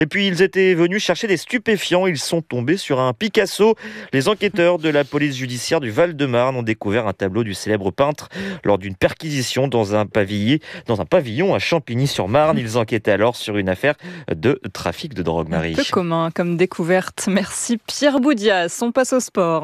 Et puis ils étaient venus chercher des stupéfiants, ils sont tombés sur un Picasso. Les enquêteurs de la police judiciaire du Val-de-Marne ont découvert un tableau du célèbre peintre lors d'une perquisition dans un pavillon à Champigny-sur-Marne. Ils enquêtaient alors sur une affaire de trafic de drogue, Marie. Un peu commun comme découverte. Merci Pierre Boudias. On passe au sport.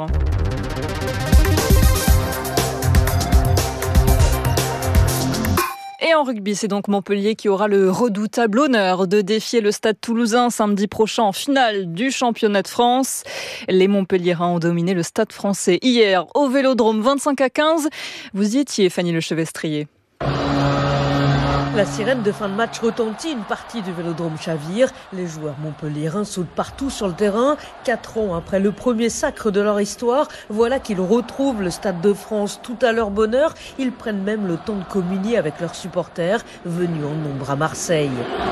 Et en rugby, c'est donc Montpellier qui aura le redoutable honneur de défier le Stade Toulousain samedi prochain en finale du championnat de France. Les Montpelliérains ont dominé le Stade Français hier au Vélodrome 25-15. Vous y étiez, Fanny Lechevestrier. La sirène de fin de match retentit, une partie du Vélodrome chavire. Les joueurs montpelliérains sautent partout sur le terrain. 4 ans après le premier sacre de leur histoire, voilà qu'ils retrouvent le Stade de France tout à leur bonheur. Ils prennent même le temps de communier avec leurs supporters, venus en nombre à Marseille.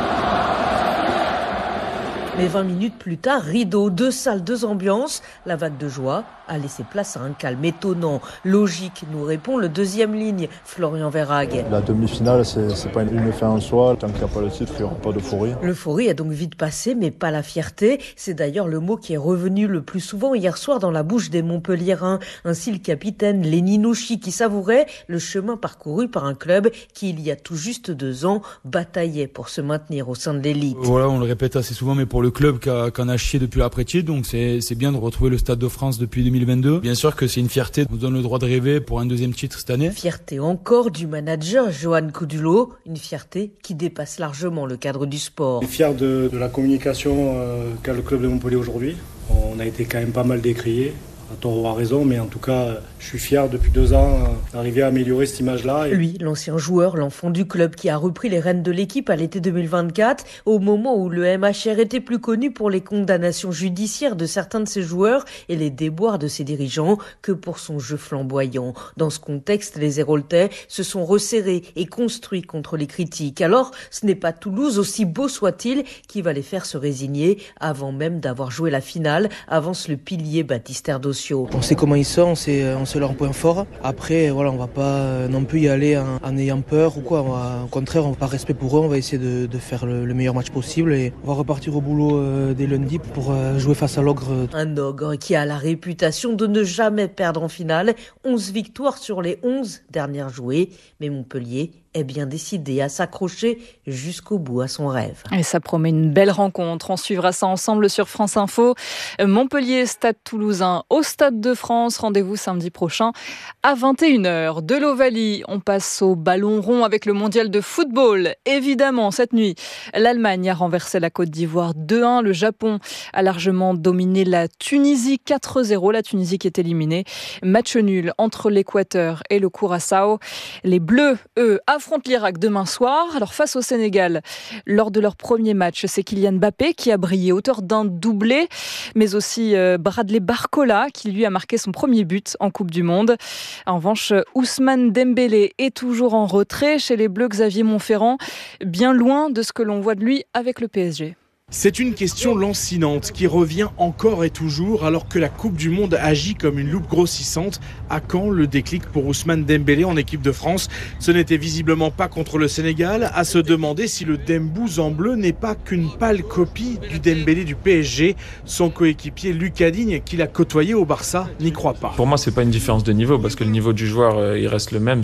Mais 20 minutes plus tard, rideau, 2 salles, 2 ambiances. La vague de joie a laissé place à un calme étonnant. Logique, nous répond le deuxième ligne, Florian Verhaeghe. La demi-finale, c'est pas une fin en soi. Tant qu'il n'y a pas le titre, il n'y aura pas d'euphorie. L'euphorie a donc vite passé, mais pas la fierté. C'est d'ailleurs le mot qui est revenu le plus souvent hier soir dans la bouche des Montpelliérains. Ainsi le capitaine Lenny Nouchi qui savourait le chemin parcouru par un club qui, il y a tout juste 2 ans, bataillait pour se maintenir au sein de l'élite. Voilà, on le répète assez souvent, mais pour le club qu'on a chié depuis l'après-titre, donc c'est bien de retrouver le Stade de France depuis 2022. Bien sûr que c'est une fierté, on nous donne le droit de rêver pour un deuxième titre cette année. Fierté encore du manager Johan Coudulo, une fierté qui dépasse largement le cadre du sport. Je suis fier de la communication qu'a le club de Montpellier aujourd'hui. On a été quand même pas mal décriés, à tort ou à raison, mais en tout cas, je suis fier depuis 2 ans d'arriver à améliorer cette image-là. Lui, l'ancien joueur, l'enfant du club qui a repris les rênes de l'équipe à l'été 2024, au moment où le MHR était plus connu pour les condamnations judiciaires de certains de ses joueurs et les déboires de ses dirigeants que pour son jeu flamboyant. Dans ce contexte, les Héroltais se sont resserrés et construits contre les critiques. Alors, ce n'est pas Toulouse, aussi beau soit-il, qui va les faire se résigner avant même d'avoir joué la finale, avance le pilier Baptiste Erdossian. On sait comment ils sont, on sait leur point fort. Après, voilà, on va pas non plus y aller en ayant peur ou quoi. Au contraire, par respect pour eux, on va essayer de faire le meilleur match possible et on va repartir au boulot dès lundi pour jouer face à l'ogre. Un ogre qui a la réputation de ne jamais perdre en finale. 11 victoires sur les 11 dernières jouées. Mais Montpellier est bien décidé à s'accrocher jusqu'au bout à son rêve. Et ça promet une belle rencontre. On suivra ça ensemble sur France Info. Montpellier, Stade Toulousain au Stade de France. Rendez-vous samedi prochain à 21h. De l'Ovalie, on passe au ballon rond avec le mondial de football. Évidemment, cette nuit, l'Allemagne a renversé la Côte d'Ivoire 2-1. Le Japon a largement dominé la Tunisie 4-0. La Tunisie qui est éliminée. Match nul entre l'Équateur et le Curaçao. Les Bleus, eux, affrontent l'Irak demain soir. Alors face au Sénégal, lors de leur premier match, c'est Kylian Mbappé qui a brillé, auteur d'un doublé, mais aussi Bradley Barcola qui lui a marqué son premier but en Coupe du Monde. En revanche, Ousmane Dembélé est toujours en retrait chez les Bleus. Xavier Monferrand, bien loin de ce que l'on voit de lui avec le PSG. C'est une question lancinante qui revient encore et toujours alors que la Coupe du Monde agit comme une loupe grossissante. À quand le déclic pour Ousmane Dembélé en équipe de France? Ce n'était visiblement pas contre le Sénégal. À se demander si le Dembouz en bleu n'est pas qu'une pâle copie du Dembélé du PSG. Son coéquipier Lucas Digne, qu'il a côtoyé au Barça, n'y croit pas. Pour moi, c'est pas une différence de niveau parce que le niveau du joueur, il reste le même.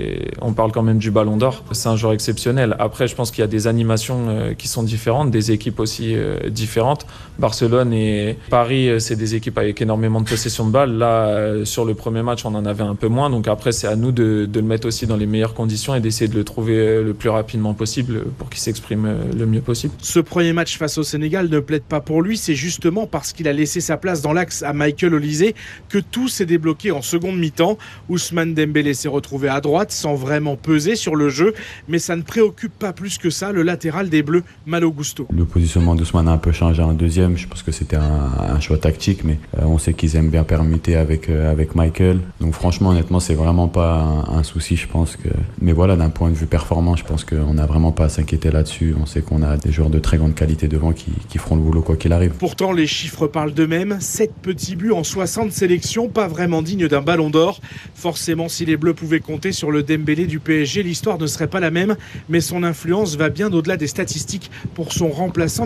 On parle quand même du Ballon d'Or. C'est un joueur exceptionnel. Après, je pense qu'il y a des animations qui sont différentes, des équipes aussi différentes. Barcelone et Paris, c'est des équipes avec énormément de possession de balle. Là, sur le premier match, on en avait un peu moins. Donc après, c'est à nous de le mettre aussi dans les meilleures conditions et d'essayer de le trouver le plus rapidement possible pour qu'il s'exprime le mieux possible. Ce premier match face au Sénégal ne plaide pas pour lui. C'est justement parce qu'il a laissé sa place dans l'axe à Michael Olise que tout s'est débloqué en seconde mi-temps. Ousmane Dembélé s'est retrouvé à droite sans vraiment peser sur le jeu. Mais ça ne préoccupe pas plus que ça le latéral des Bleus, Malo Gusto. Le positionnement d'Ousmane a un peu changé en deuxième. Je pense que c'était un choix tactique, mais on sait qu'ils aiment bien permuter avec Michael. Donc franchement, honnêtement, c'est vraiment pas un souci, je pense que. Mais voilà, d'un point de vue performant, je pense qu'on n'a vraiment pas à s'inquiéter là-dessus. On sait qu'on a des joueurs de très grande qualité devant qui feront le boulot quoi qu'il arrive. Pourtant, les chiffres parlent d'eux-mêmes. 7 petits buts en 60 sélections, pas vraiment digne d'un ballon d'or. Forcément, si les Bleus pouvaient compter sur le Dembélé du PSG, l'histoire ne serait pas la même. Mais son influence va bien au-delà des statistiques pour son remplaçant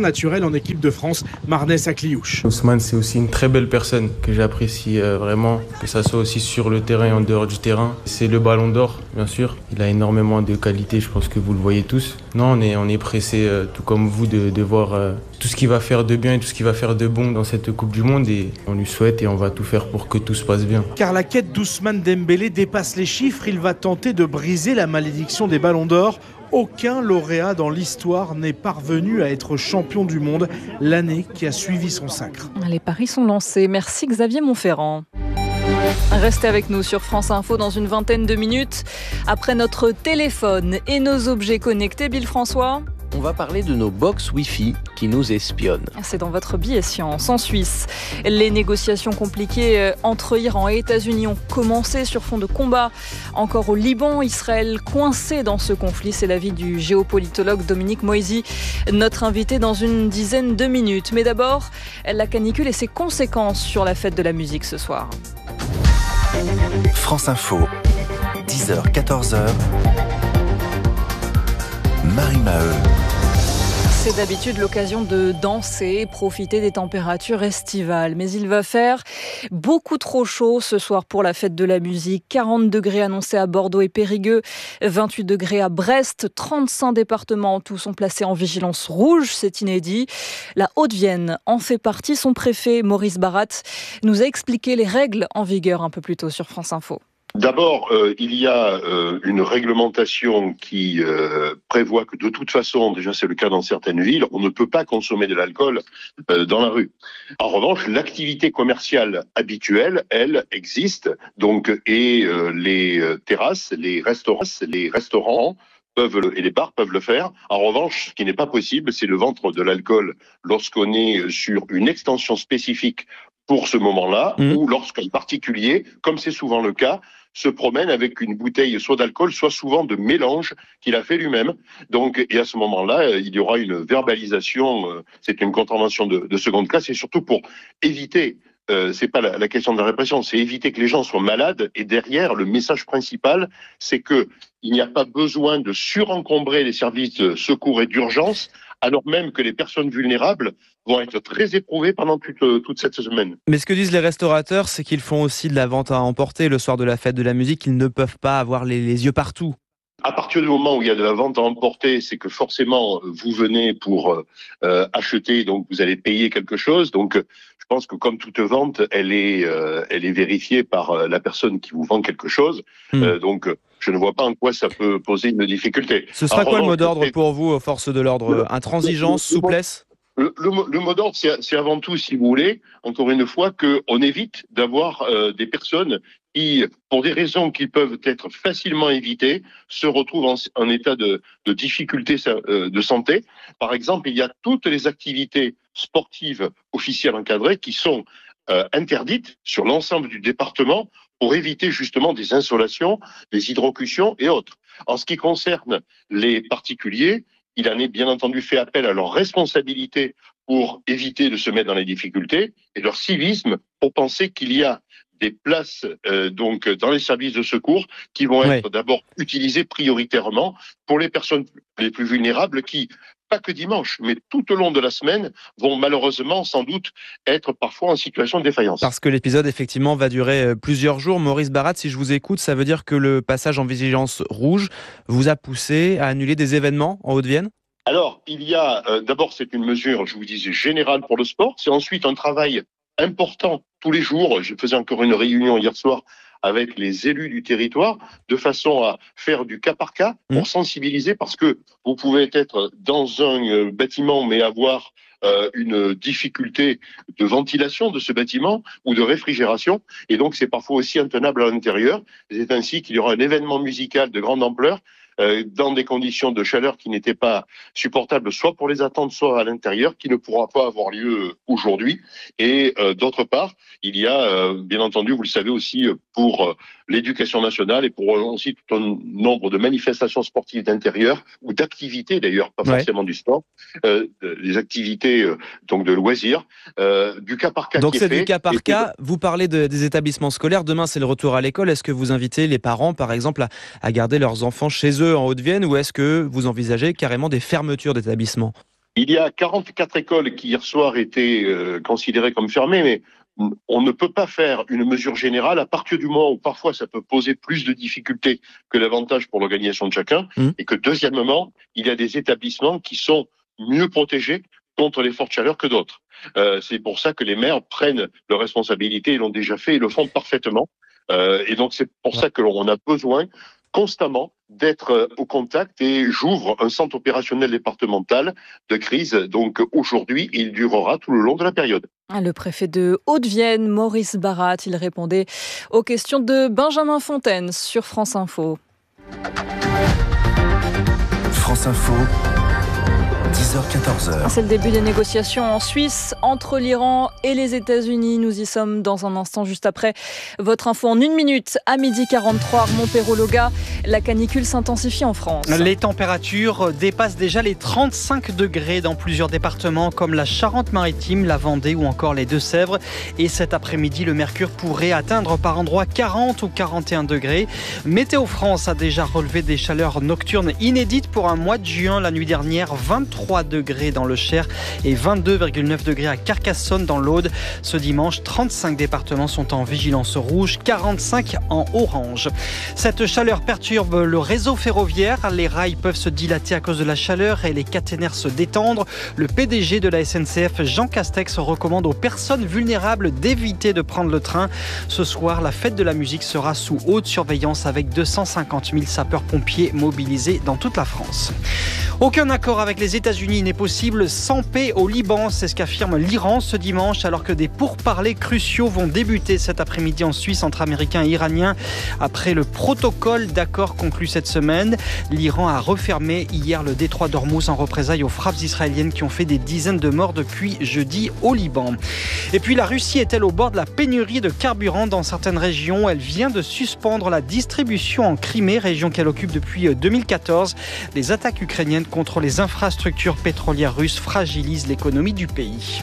naturel en équipe de France, Marnès Akliouche. Ousmane, c'est aussi une très belle personne que j'apprécie vraiment, que ça soit aussi sur le terrain et en dehors du terrain. C'est le ballon d'or, bien sûr. Il a énormément de qualités, je pense que vous le voyez tous. Non, on est pressé, tout comme vous, de voir tout ce qu'il va faire de bien et tout ce qu'il va faire de bon dans cette Coupe du Monde. Et on lui souhaite et on va tout faire pour que tout se passe bien. Car la quête d'Ousmane Dembélé dépasse les chiffres. Il va tenter de briser la malédiction des ballons d'or. Aucun lauréat dans l'histoire n'est parvenu à être champion du monde l'année qui a suivi son sacre. Les paris sont lancés. Merci Xavier Montferrand. Restez avec nous sur France Info dans une vingtaine de minutes. Après notre téléphone et nos objets connectés, Bill François. On va parler de nos box Wi-Fi qui nous espionnent. C'est dans votre billet science. En Suisse, les négociations compliquées entre Iran et États-Unis ont commencé sur fond de combat. Encore au Liban, Israël coincé dans ce conflit. C'est l'avis du géopolitologue Dominique Moisy, notre invité dans une dizaine de minutes. Mais d'abord, la canicule et ses conséquences sur la fête de la musique ce soir. France Info, 10h, 14h. Marie Maheu. C'est d'habitude l'occasion de danser, profiter des températures estivales. Mais il va faire beaucoup trop chaud ce soir pour la fête de la musique. 40 degrés annoncés à Bordeaux et Périgueux, 28 degrés à Brest. 35 départements en tout sont placés en vigilance rouge, c'est inédit. La Haute-Vienne en fait partie. Son préfet, Maurice Barat, nous a expliqué les règles en vigueur un peu plus tôt sur France Info. D'abord, il y a une réglementation qui prévoit que de toute façon, déjà c'est le cas dans certaines villes, on ne peut pas consommer de l'alcool dans la rue. En revanche, l'activité commerciale habituelle, elle, existe. Donc, et les terrasses, les restaurants et les bars peuvent le faire. En revanche, ce qui n'est pas possible, c'est le vendre de l'alcool lorsqu'on est sur une extension spécifique pour ce moment-là, ou lorsqu'un particulier, comme c'est souvent le cas, se promène avec une bouteille soit d'alcool, soit souvent de mélange qu'il a fait lui-même. Donc, et à ce moment-là, il y aura une verbalisation, c'est une contravention de seconde classe, et surtout pour éviter, c'est pas la question de la répression, c'est éviter que les gens soient malades. Et derrière, le message principal, c'est que il n'y a pas besoin de surencombrer les services de secours et d'urgence, alors même que les personnes vulnérables vont être très éprouvées pendant toute cette semaine. Mais ce que disent les restaurateurs, c'est qu'ils font aussi de la vente à emporter le soir de la fête de la musique. Ils ne peuvent pas avoir les yeux partout. À partir du moment où il y a de la vente à emporter, c'est que forcément vous venez pour acheter, donc vous allez payer quelque chose. Donc je pense que comme toute vente, elle est vérifiée par la personne qui vous vend quelque chose. Donc je ne vois pas en quoi ça peut poser une difficulté. Ce sera quoi le mot d'ordre pour vous, aux forces de l'ordre? Intransigeance, souplesse? Le mot d'ordre, c'est avant tout, si vous voulez, encore une fois, qu'on évite d'avoir des personnes qui, pour des raisons qui peuvent être facilement évitées, se retrouvent en état de difficulté de santé. Par exemple, il y a toutes les activités sportives officielles encadrées qui sont interdites sur l'ensemble du département pour éviter justement des insolations, des hydrocutions et autres. En ce qui concerne les particuliers, il en est bien entendu fait appel à leur responsabilité pour éviter de se mettre dans les difficultés et leur civisme pour penser qu'il y a des places donc dans les services de secours qui vont être d'abord utilisées prioritairement pour les personnes les plus vulnérables qui, pas que dimanche, mais tout au long de la semaine, vont malheureusement sans doute être parfois en situation de défaillance. Parce que l'épisode effectivement va durer plusieurs jours. Maurice Barat, si je vous écoute, ça veut dire que le passage en vigilance rouge vous a poussé à annuler des événements en Haute-Vienne ? Alors, il y a d'abord, c'est une mesure, je vous disais, générale pour le sport. C'est ensuite un travail important tous les jours. Je faisais encore une réunion hier soir avec les élus du territoire, de façon à faire du cas par cas pour sensibiliser, parce que vous pouvez être dans un bâtiment mais avoir une difficulté de ventilation de ce bâtiment ou de réfrigération, et donc c'est parfois aussi intenable à l'intérieur. C'est ainsi qu'il y aura un événement musical de grande ampleur dans des conditions de chaleur qui n'étaient pas supportables, soit pour les attentes, soit à l'intérieur, qui ne pourra pas avoir lieu aujourd'hui. Et d'autre part, il y a, bien entendu, vous le savez aussi, pour l'éducation nationale et pour aussi tout un nombre de manifestations sportives d'intérieur, ou d'activités d'ailleurs, pas forcément du sport, des activités donc de loisirs, du cas par cas. Donc c'est du cas par cas. Vous parlez des établissements scolaires. Demain, c'est le retour à l'école. Est-ce que vous invitez les parents, par exemple, à garder leurs enfants chez eux en Haute-Vienne, ou est-ce que vous envisagez carrément des fermetures d'établissements ? Il y a 44 écoles qui hier soir étaient considérées comme fermées, mais on ne peut pas faire une mesure générale à partir du moment où parfois ça peut poser plus de difficultés que l'avantage pour l'organisation de chacun, et que deuxièmement, il y a des établissements qui sont mieux protégés contre les fortes chaleurs que d'autres. C'est pour ça que les maires prennent leurs responsabilités, ils l'ont déjà fait, ils le font parfaitement. Et donc c'est pour ça que l'on a besoin constamment d'être au contact, et j'ouvre un centre opérationnel départemental de crise. Donc aujourd'hui, il durera tout le long de la période. Le préfet de Haute-Vienne, Maurice Barat, il répondait aux questions de Benjamin Fontaine sur France Info. France Info. 10h-14h. C'est le début des négociations en Suisse entre l'Iran et les États-Unis. Nous y sommes dans un instant, juste après votre info en 1 minute. À 12h43, Armand-Perrot-Loga, la canicule s'intensifie en France. Les températures dépassent déjà les 35 degrés dans plusieurs départements comme la Charente-Maritime, la Vendée ou encore les Deux-Sèvres. Et cet après-midi, le mercure pourrait atteindre par endroits 40 ou 41 degrés. Météo France a déjà relevé des chaleurs nocturnes inédites pour un mois de juin. La nuit dernière, 23 degrés dans le Cher et 22,9 degrés à Carcassonne dans l'Aude. Ce dimanche, 35 départements sont en vigilance rouge, 45 en orange. Cette chaleur perturbe le réseau ferroviaire. Les rails peuvent se dilater à cause de la chaleur et les caténaires se détendre. Le PDG de la SNCF, Jean Castex, recommande aux personnes vulnérables d'éviter de prendre le train. Ce soir, la fête de la musique sera sous haute surveillance avec 250 000 sapeurs-pompiers mobilisés dans toute la France. Aucun accord avec les États-Unis n'est possible sans paix au Liban, c'est ce qu'affirme l'Iran ce dimanche, alors que des pourparlers cruciaux vont débuter cet après-midi en Suisse entre Américains et Iraniens. Après le protocole d'accord conclu cette semaine, l'Iran a refermé hier le détroit d'Ormuz en représailles aux frappes israéliennes qui ont fait des dizaines de morts depuis jeudi au Liban. Et puis la Russie est-elle au bord de la pénurie de carburant dans certaines régions? Elle vient de suspendre la distribution en Crimée, région qu'elle occupe depuis 2014. Les attaques ukrainiennes contre les infrastructures pétrolières russes fragilisent l'économie du pays.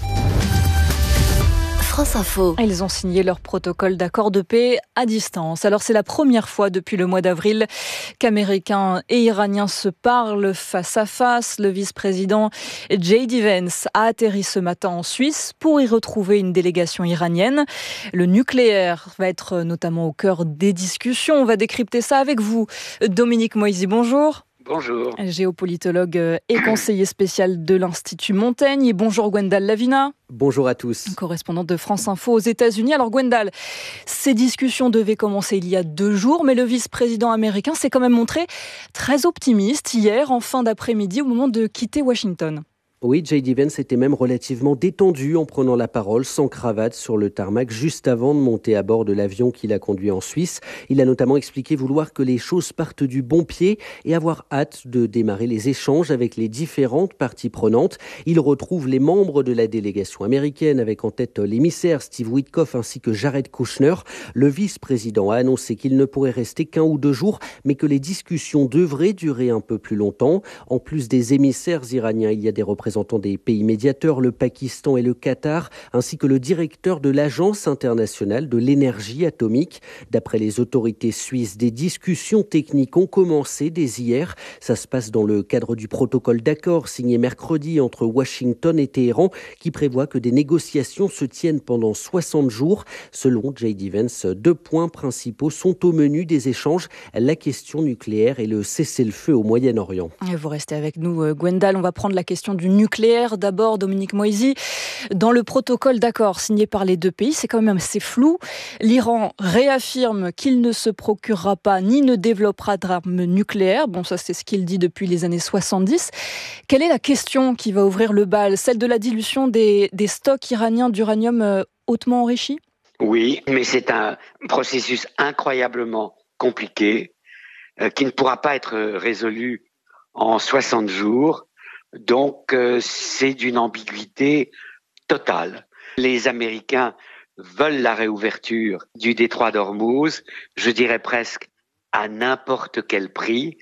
France Info. Ils ont signé leur protocole d'accord de paix à distance. Alors c'est la première fois depuis le mois d'avril qu'Américains et Iraniens se parlent face à face. Le vice-président J.D. Vance a atterri ce matin en Suisse pour y retrouver une délégation iranienne. Le nucléaire va être notamment au cœur des discussions. On va décrypter ça avec vous. Dominique Moisy, bonjour. Bonjour. Géopolitologue et conseiller spécial de l'Institut Montaigne. Et bonjour Gwendal Lavina. Bonjour à tous. Correspondante de France Info aux États-Unis. Alors Gwendal, ces discussions devaient commencer il y a 2 jours, mais le vice-président américain s'est quand même montré très optimiste hier en fin d'après-midi au moment de quitter Washington. Oui, J.D. Vance était même relativement détendu en prenant la parole sans cravate sur le tarmac juste avant de monter à bord de l'avion qui l'a conduit en Suisse. Il a notamment expliqué vouloir que les choses partent du bon pied et avoir hâte de démarrer les échanges avec les différentes parties prenantes. Il retrouve les membres de la délégation américaine avec en tête l'émissaire Steve Witkoff ainsi que Jared Kushner. Le vice-président a annoncé qu'il ne pourrait rester qu'1 ou 2 jours, mais que les discussions devraient durer un peu plus longtemps. En plus des émissaires iraniens, il y a des représentants des pays médiateurs, le Pakistan et le Qatar, ainsi que le directeur de l'Agence internationale de l'énergie atomique. D'après les autorités suisses, des discussions techniques ont commencé dès hier. Ça se passe dans le cadre du protocole d'accord signé mercredi entre Washington et Téhéran, qui prévoit que des négociations se tiennent pendant 60 jours. Selon J.D. Vance, 2 points principaux sont au menu des échanges, la question nucléaire et le cessez-le-feu au Moyen-Orient. Et vous restez avec nous, Gwendal. On va prendre la question du nucléaire. D'abord, Dominique Moisy, dans le protocole d'accord signé par les 2 pays, c'est quand même assez flou. L'Iran réaffirme qu'il ne se procurera pas ni ne développera d'armes nucléaires. Bon, ça c'est ce qu'il dit depuis les années 70. Quelle est la question qui va ouvrir le bal? Celle de la dilution des stocks iraniens d'uranium hautement enrichi? Oui, mais c'est un processus incroyablement compliqué qui ne pourra pas être résolu en 60 jours. Donc, c'est d'une ambiguïté totale. Les Américains veulent la réouverture du détroit d'Ormuz, je dirais presque à n'importe quel prix,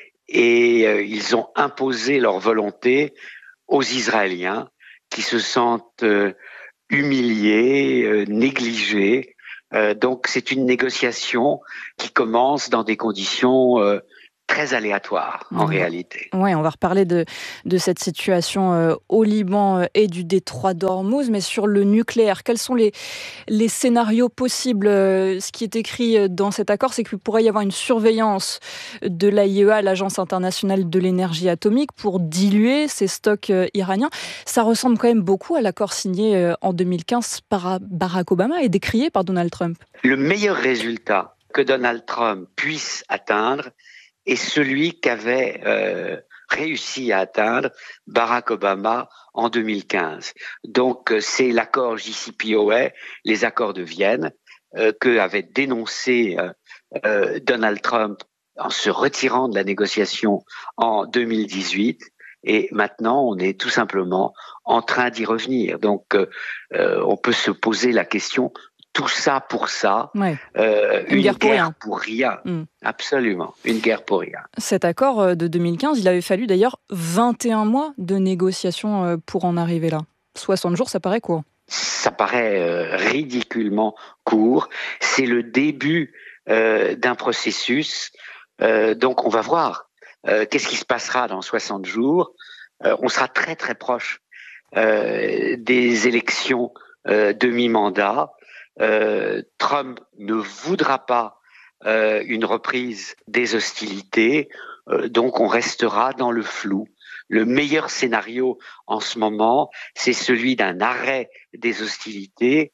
et ils ont imposé leur volonté aux Israéliens qui se sentent humiliés, négligés. Donc, c'est une négociation qui commence dans des conditions très aléatoire en réalité. Oui, on va reparler de cette situation au Liban et du détroit d'Ormuz, mais sur le nucléaire, quels sont les scénarios possibles? Ce qui est écrit dans cet accord, c'est qu'il pourrait y avoir une surveillance de l'AIEA, l'Agence internationale de l'énergie atomique, pour diluer ces stocks iraniens. Ça ressemble quand même beaucoup à l'accord signé en 2015 par Barack Obama et décrié par Donald Trump. Le meilleur résultat que Donald Trump puisse atteindre est celui qu'avait réussi à atteindre Barack Obama en 2015. Donc c'est l'accord JCPOA, les accords de Vienne, que avait dénoncé Donald Trump en se retirant de la négociation en 2018. Et maintenant, on est tout simplement en train d'y revenir. Donc on peut se poser la question, tout ça pour ça, une guerre pour rien. Absolument, une guerre pour rien. Cet accord de 2015, il avait fallu d'ailleurs 21 mois de négociations pour en arriver là. 60 jours, ça paraît court. Ça paraît ridiculement court. C'est le début d'un processus. Donc on va voir qu'est-ce qui se passera dans 60 jours. On sera très très proche des élections de mi-mandat. Trump ne voudra pas une reprise des hostilités, donc on restera dans le flou. Le meilleur scénario en ce moment, c'est celui d'un arrêt des hostilités,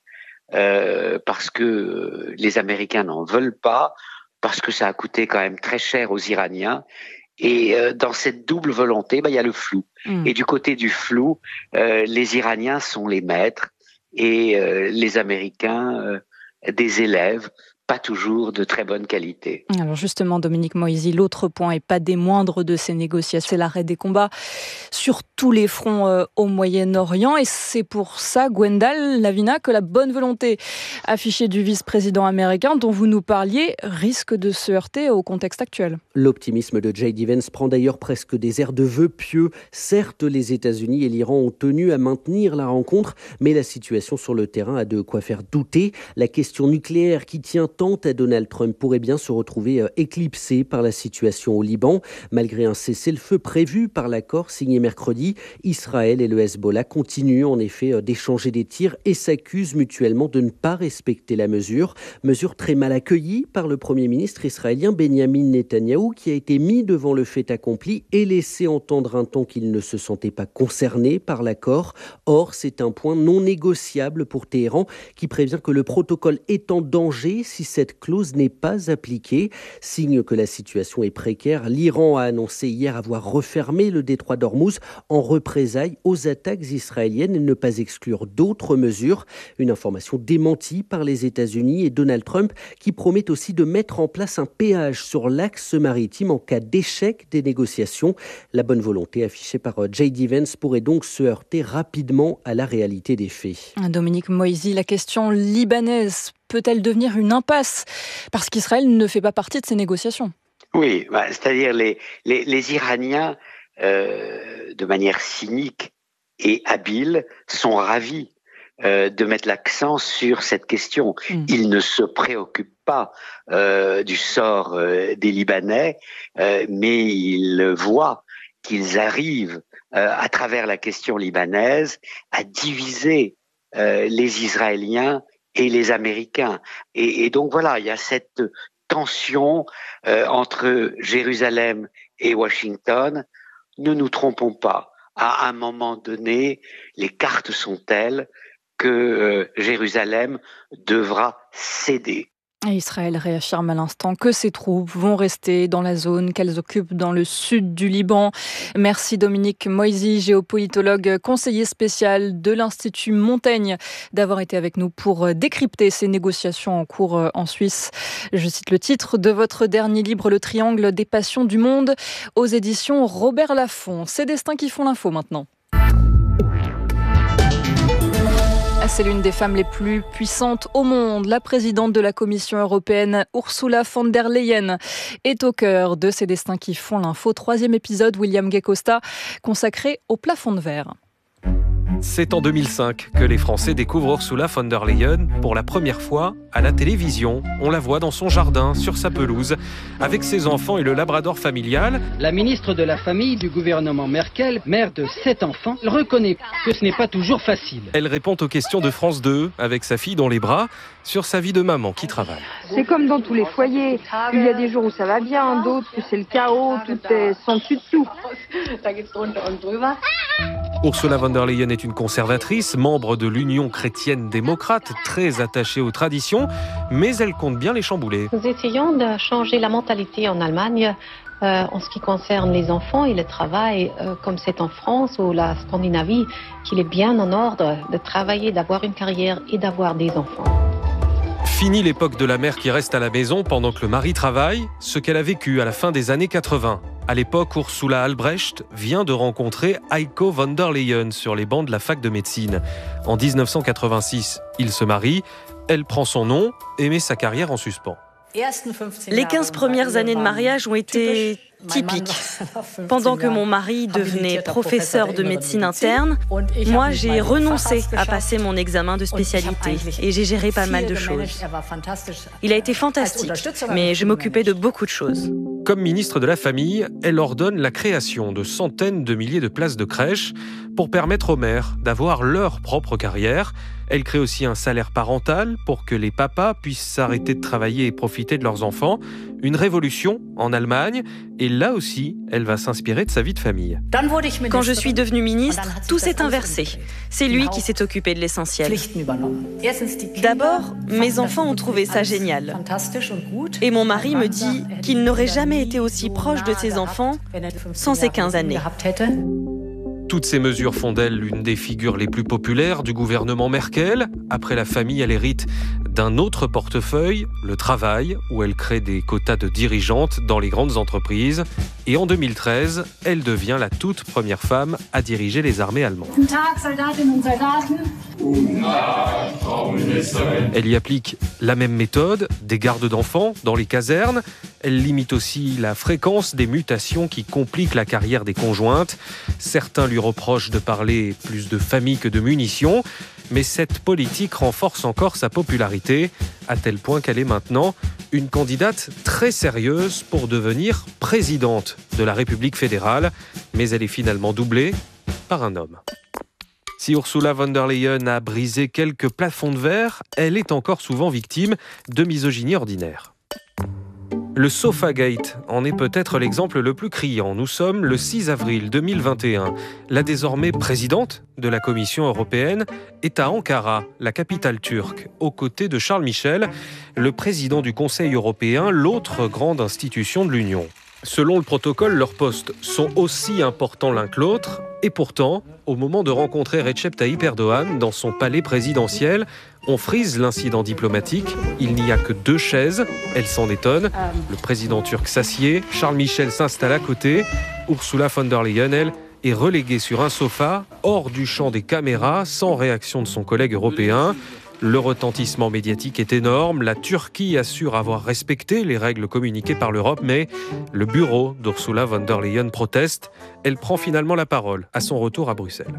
parce que les Américains n'en veulent pas, parce que ça a coûté quand même très cher aux Iraniens. Et dans cette double volonté, il y a le flou. Et du côté du flou, les Iraniens sont les maîtres. Et les Américains, des élèves, pas toujours de très bonne qualité. Alors justement, Dominique Moïsi, l'autre point, et pas des moindres de ces négociations, c'est l'arrêt des combats sur tous les fronts au Moyen-Orient. Et c'est pour ça, Gwendal Lavina, que la bonne volonté affichée du vice-président américain dont vous nous parliez risque de se heurter au contexte actuel. L'optimisme de J.D. Vance prend d'ailleurs presque des airs de vœux pieux. Certes, les États-Unis et l'Iran ont tenu à maintenir la rencontre, mais la situation sur le terrain a de quoi faire douter. La question nucléaire qui tient tant à Donald Trump pourrait bien se retrouver éclipsée par la situation au Liban. Malgré un cessez-le-feu prévu par l'accord signé mercredi, Israël et le Hezbollah continuent en effet d'échanger des tirs et s'accusent mutuellement de ne pas respecter la mesure. Mesure très mal accueillie par le Premier ministre israélien Benjamin Netanyahou, qui a été mis devant le fait accompli et laissé entendre un temps qu'il ne se sentait pas concerné par l'accord. Or, c'est un point non négociable pour Téhéran, qui prévient que le protocole est en danger si cette clause n'est pas appliquée. Signe que la situation est précaire, l'Iran a annoncé hier avoir refermé le détroit d'Ormuz en représailles aux attaques israéliennes et ne pas exclure d'autres mesures. Une information démentie par les États-Unis et Donald Trump, qui promet aussi de mettre en place un péage sur l'axe maritime en cas d'échec des négociations. La bonne volonté affichée par J.D. Vance pourrait donc se heurter rapidement à la réalité des faits. Dominique Moïsi, la question libanaise peut-elle devenir une impasse parce qu'Israël ne fait pas partie de ces négociations? Oui, c'est-à-dire les Iraniens, de manière cynique et habile, sont ravis de mettre l'accent sur cette question. Ils ne se préoccupent pas du sort des Libanais, mais ils voient qu'ils arrivent, à travers la question libanaise, à diviser les Israéliens et les Américains. Et donc voilà, il y a cette tension entre Jérusalem et Washington. Ne nous trompons pas, à un moment donné, les cartes sont telles que Jérusalem devra céder. Israël réaffirme à l'instant que ses troupes vont rester dans la zone qu'elles occupent dans le sud du Liban. Merci Dominique Moïsi, géopolitologue, conseiller spécial de l'Institut Montaigne, d'avoir été avec nous pour décrypter ces négociations en cours en Suisse. Je cite le titre de votre dernier livre, Le Triangle des passions du monde, aux éditions Robert Laffont. C'est Destins qui font l'info maintenant. C'est l'une des femmes les plus puissantes au monde. La présidente de la Commission européenne, Ursula von der Leyen, est au cœur de ces Destins qui font l'info. 3e épisode, William Gay Costa, consacré au plafond de verre. C'est en 2005 que les Français découvrent Ursula von der Leyen pour la première fois à la télévision. On la voit dans son jardin, sur sa pelouse, avec ses enfants et le labrador familial. La ministre de la Famille du gouvernement Merkel, mère de 7 enfants, reconnaît que ce n'est pas toujours facile. Elle répond aux questions de France 2 avec sa fille dans les bras sur sa vie de maman qui travaille. C'est comme dans tous les foyers. Il y a des jours où ça va bien, d'autres où c'est le chaos, tout est sans dessus dessous. Ursula von der Leyen est une conservatrice, membre de l'Union chrétienne démocrate, très attachée aux traditions, mais elle compte bien les chambouler. Nous essayons de changer la mentalité en Allemagne en ce qui concerne les enfants et le travail, comme c'est en France ou la Scandinavie, qu'il est bien en ordre de travailler, d'avoir une carrière et d'avoir des enfants. Fini l'époque de la mère qui reste à la maison pendant que le mari travaille, ce qu'elle a vécu à la fin des années 80. À l'époque, Ursula Albrecht vient de rencontrer Heiko von der Leyen sur les bancs de la fac de médecine. En 1986, ils se marient, elle prend son nom et met sa carrière en suspens. Les 15 premières années de mariage ont été typiques. Pendant que mon mari devenait professeur de médecine interne, moi j'ai renoncé à passer mon examen de spécialité et j'ai géré pas mal de choses. Il a été fantastique, mais je m'occupais de beaucoup de choses. Comme ministre de la Famille, elle ordonne la création de centaines de milliers de places de crèche pour permettre aux mères d'avoir leur propre carrière. Elle crée aussi un salaire parental pour que les papas puissent s'arrêter de travailler et profiter de leurs enfants. Une révolution en Allemagne. Et là aussi, elle va s'inspirer de sa vie de famille. Quand je suis devenue ministre, tout s'est inversé. C'est lui qui s'est occupé de l'essentiel. D'abord, mes enfants ont trouvé ça génial. Et mon mari me dit qu'il n'aurait jamais été aussi proche de ses enfants sans ces 15 années. Toutes ces mesures font d'elle l'une des figures les plus populaires du gouvernement Merkel. Après la famille, elle hérite d'un autre portefeuille, le travail, où elle crée des quotas de dirigeantes dans les grandes entreprises. Et en 2013, elle devient la toute première femme à diriger les armées allemandes. Elle y applique la même méthode, des gardes d'enfants dans les casernes. Elle limite aussi la fréquence des mutations qui compliquent la carrière des conjointes. Certains lui reprochent de parler plus de famille que de munitions. Mais cette politique renforce encore sa popularité, à tel point qu'elle est maintenant une candidate très sérieuse pour devenir présidente de la République fédérale. Mais elle est finalement doublée par un homme. Si Ursula von der Leyen a brisé quelques plafonds de verre, elle est encore souvent victime de misogynie ordinaire. Le Sofagate en est peut-être l'exemple le plus criant. Nous sommes le 6 avril 2021. La désormais présidente de la Commission européenne est à Ankara, la capitale turque, aux côtés de Charles Michel, le président du Conseil européen, l'autre grande institution de l'Union. Selon le protocole, leurs postes sont aussi importants l'un que l'autre. Et pourtant, au moment de rencontrer Recep Tayyip Erdogan dans son palais présidentiel, on frise l'incident diplomatique. Il n'y a que 2 chaises. Elle s'en étonne. Le président turc s'assied. Charles Michel s'installe à côté. Ursula von der Leyen, elle, est reléguée sur un sofa, hors du champ des caméras, sans réaction de son collègue européen. Le retentissement médiatique est énorme. La Turquie assure avoir respecté les règles communiquées par l'Europe, mais le bureau d'Ursula von der Leyen proteste. Elle prend finalement la parole à son retour à Bruxelles.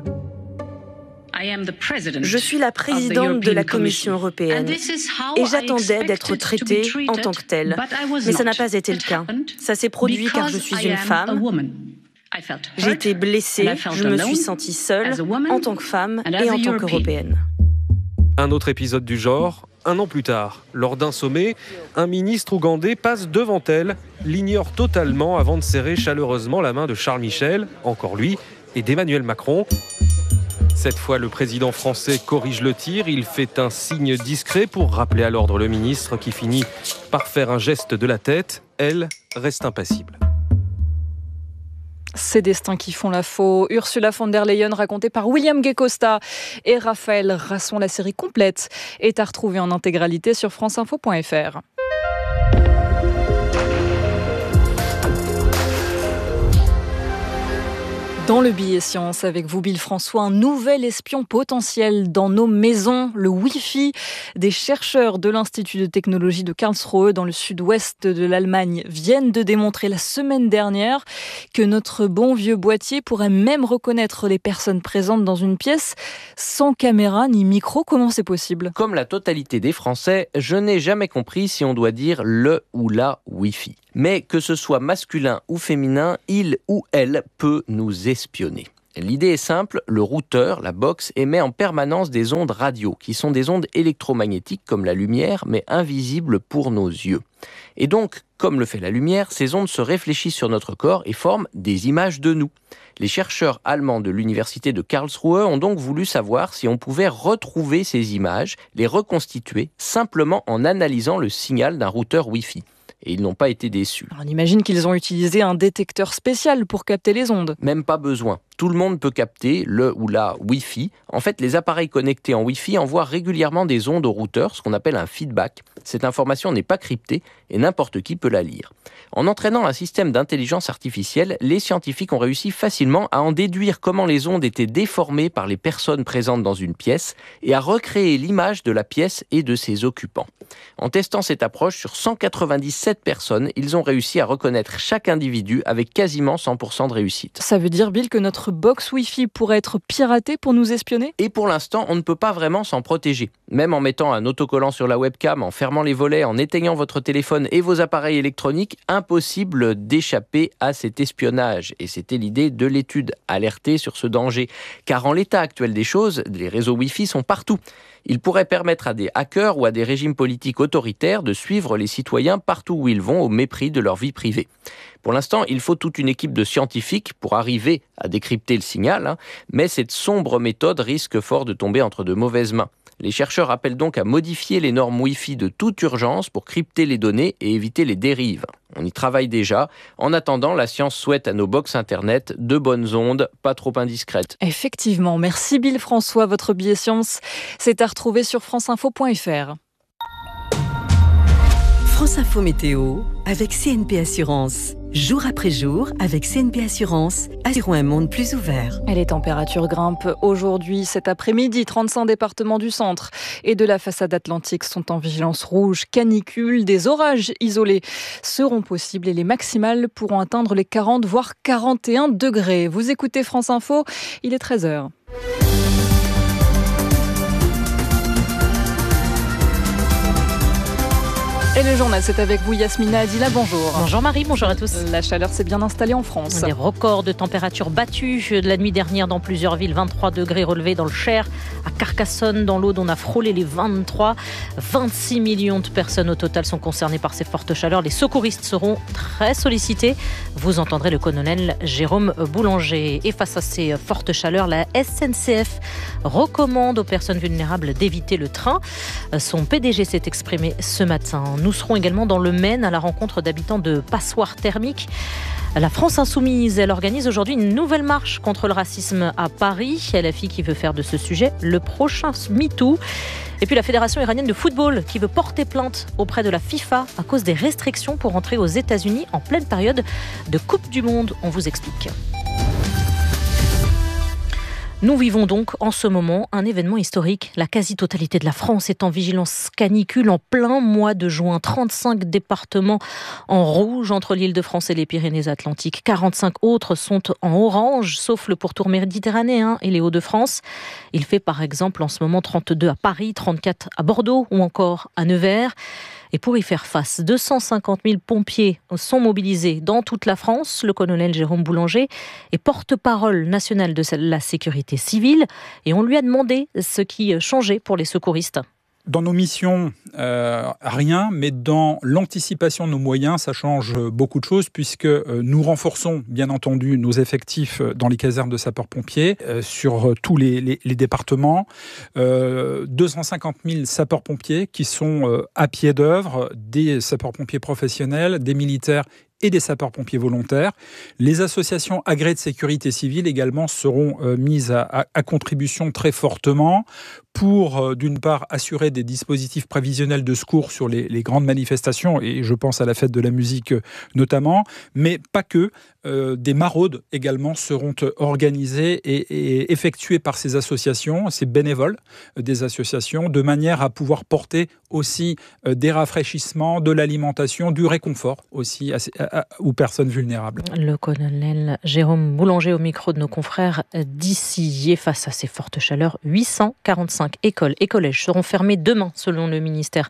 Je suis la présidente de la Commission européenne et j'attendais d'être traitée en tant que telle. Mais ça n'a pas été le cas. Ça s'est produit car je suis une femme. J'ai été blessée, je me suis sentie seule en tant que femme et en tant qu'Européenne. Un autre épisode du genre, 1 an plus tard. Lors d'un sommet, un ministre ougandais passe devant elle, l'ignore totalement avant de serrer chaleureusement la main de Charles Michel, encore lui, et d'Emmanuel Macron. Cette fois, le président français corrige le tir. Il fait un signe discret pour rappeler à l'ordre le ministre qui finit par faire un geste de la tête. Elle reste impassible. Ces destins qui font la faux. Ursula von der Leyen, racontée par William Gay-Costa et Raphaël Rasson. La série complète est à retrouver en intégralité sur franceinfo.fr. Dans le billet science, avec vous, Bill François, un nouvel espion potentiel dans nos maisons, le Wi-Fi. Des chercheurs de l'Institut de technologie de Karlsruhe, dans le sud-ouest de l'Allemagne, viennent de démontrer la semaine dernière que notre bon vieux boîtier pourrait même reconnaître les personnes présentes dans une pièce sans caméra ni micro. Comment c'est possible ? Comme la totalité des Français, je n'ai jamais compris si on doit dire le ou la Wi-Fi. Mais que ce soit masculin ou féminin, il ou elle peut nous espionner. L'idée est simple, le routeur, la box, émet en permanence des ondes radio, qui sont des ondes électromagnétiques comme la lumière, mais invisibles pour nos yeux. Et donc, comme le fait la lumière, ces ondes se réfléchissent sur notre corps et forment des images de nous. Les chercheurs allemands de l'université de Karlsruhe ont donc voulu savoir si on pouvait retrouver ces images, les reconstituer, simplement en analysant le signal d'un routeur Wi-Fi. Et ils n'ont pas été déçus. On imagine qu'ils ont utilisé un détecteur spécial pour capter les ondes. Même pas besoin. Tout le monde peut capter le ou la Wi-Fi. En fait, les appareils connectés en Wi-Fi envoient régulièrement des ondes au routeur, ce qu'on appelle un feedback. Cette information n'est pas cryptée et n'importe qui peut la lire. En entraînant un système d'intelligence artificielle, les scientifiques ont réussi facilement à en déduire comment les ondes étaient déformées par les personnes présentes dans une pièce et à recréer l'image de la pièce et de ses occupants. En testant cette approche sur 197 personnes, ils ont réussi à reconnaître chaque individu avec quasiment 100% de réussite. Ça veut dire, Bill, que notre box Wi-Fi pourrait être piratée pour nous espionner ? Et pour l'instant, on ne peut pas vraiment s'en protéger. Même en mettant un autocollant sur la webcam, en fermant les volets, en éteignant votre téléphone et vos appareils électroniques, impossible d'échapper à cet espionnage. Et c'était l'idée de l'étude, alerter sur ce danger. Car en l'état actuel des choses, les réseaux Wi-Fi sont partout. Ils pourraient permettre à des hackers ou à des régimes politiques autoritaires de suivre les citoyens partout où ils vont au mépris de leur vie privée. Pour l'instant, il faut toute une équipe de scientifiques pour arriver à décrypter le signal, mais cette sombre méthode risque fort de tomber entre de mauvaises mains. Les chercheurs appellent donc à modifier les normes Wi-Fi de toute urgence pour crypter les données et éviter les dérives. On y travaille déjà. En attendant, la science souhaite à nos box internet de bonnes ondes, pas trop indiscrètes. Effectivement, merci Bill François. Votre billet science, c'est à retrouver sur franceinfo.fr. France Info Météo avec CNP Assurance. Jour après jour, avec CNP Assurance, assurons un monde plus ouvert. Et les températures grimpent aujourd'hui, cet après-midi. 35 départements du centre et de la façade atlantique sont en vigilance rouge. Canicule, des orages isolés seront possibles et les maximales pourront atteindre les 40 voire 41 degrés. Vous écoutez France Info, il est 13h. Et le journal, c'est avec vous, Yasmina Adila, bonjour. Bonjour Marie, bonjour à tous. La chaleur s'est bien installée en France. Des records de température battus de la nuit dernière dans plusieurs villes. 23 degrés relevés dans le Cher, à Carcassonne, dans l'Aude, on a frôlé les 23. 26 millions de personnes au total sont concernées par ces fortes chaleurs. Les secouristes seront très sollicités. Vous entendrez le colonel Jérôme Boulanger. Et face à ces fortes chaleurs, la SNCF recommande aux personnes vulnérables d'éviter le train. Son PDG s'est exprimé ce matin. Nous serons également dans le Maine à la rencontre d'habitants de passoires thermiques. La France Insoumise, elle organise aujourd'hui une nouvelle marche contre le racisme à Paris. LFI qui veut faire de ce sujet le prochain MeToo. Et puis la Fédération iranienne de football qui veut porter plainte auprès de la FIFA à cause des restrictions pour entrer aux États-Unis en pleine période de Coupe du Monde. On vous explique. Nous vivons donc en ce moment un événement historique. La quasi-totalité de la France est en vigilance canicule en plein mois de juin. 35 départements en rouge entre l'Île-de-France et les Pyrénées-Atlantiques. 45 autres sont en orange, sauf le pourtour méditerranéen et les Hauts-de-France. Il fait par exemple en ce moment 32 à Paris, 34 à Bordeaux ou encore à Nevers. Et pour y faire face, 250 000 pompiers sont mobilisés dans toute la France. Le colonel Jérôme Boulanger est porte-parole national de la sécurité civile. Et on lui a demandé ce qui changeait pour les secouristes. Dans nos missions, rien, mais dans l'anticipation de nos moyens, ça change beaucoup de choses puisque nous renforçons bien entendu nos effectifs dans les casernes de sapeurs-pompiers sur tous les départements. 250 000 sapeurs-pompiers qui sont à pied d'œuvre, des sapeurs-pompiers professionnels, des militaires et des sapeurs-pompiers volontaires. Les associations agréées de sécurité civile également seront mises à contribution très fortement pour, d'une part, assurer des dispositifs prévisionnels de secours sur les grandes manifestations, et je pense à la fête de la musique notamment, mais pas que. des maraudes également seront organisées et effectuées par ces associations, ces bénévoles des associations, de manière à pouvoir porter aussi des rafraîchissements, de l'alimentation, du réconfort aussi aux personnes vulnérables. Le colonel Jérôme Boulanger au micro de nos confrères d'Ici. Et face à ces fortes chaleurs, 845 écoles et collèges seront fermés demain, selon le ministre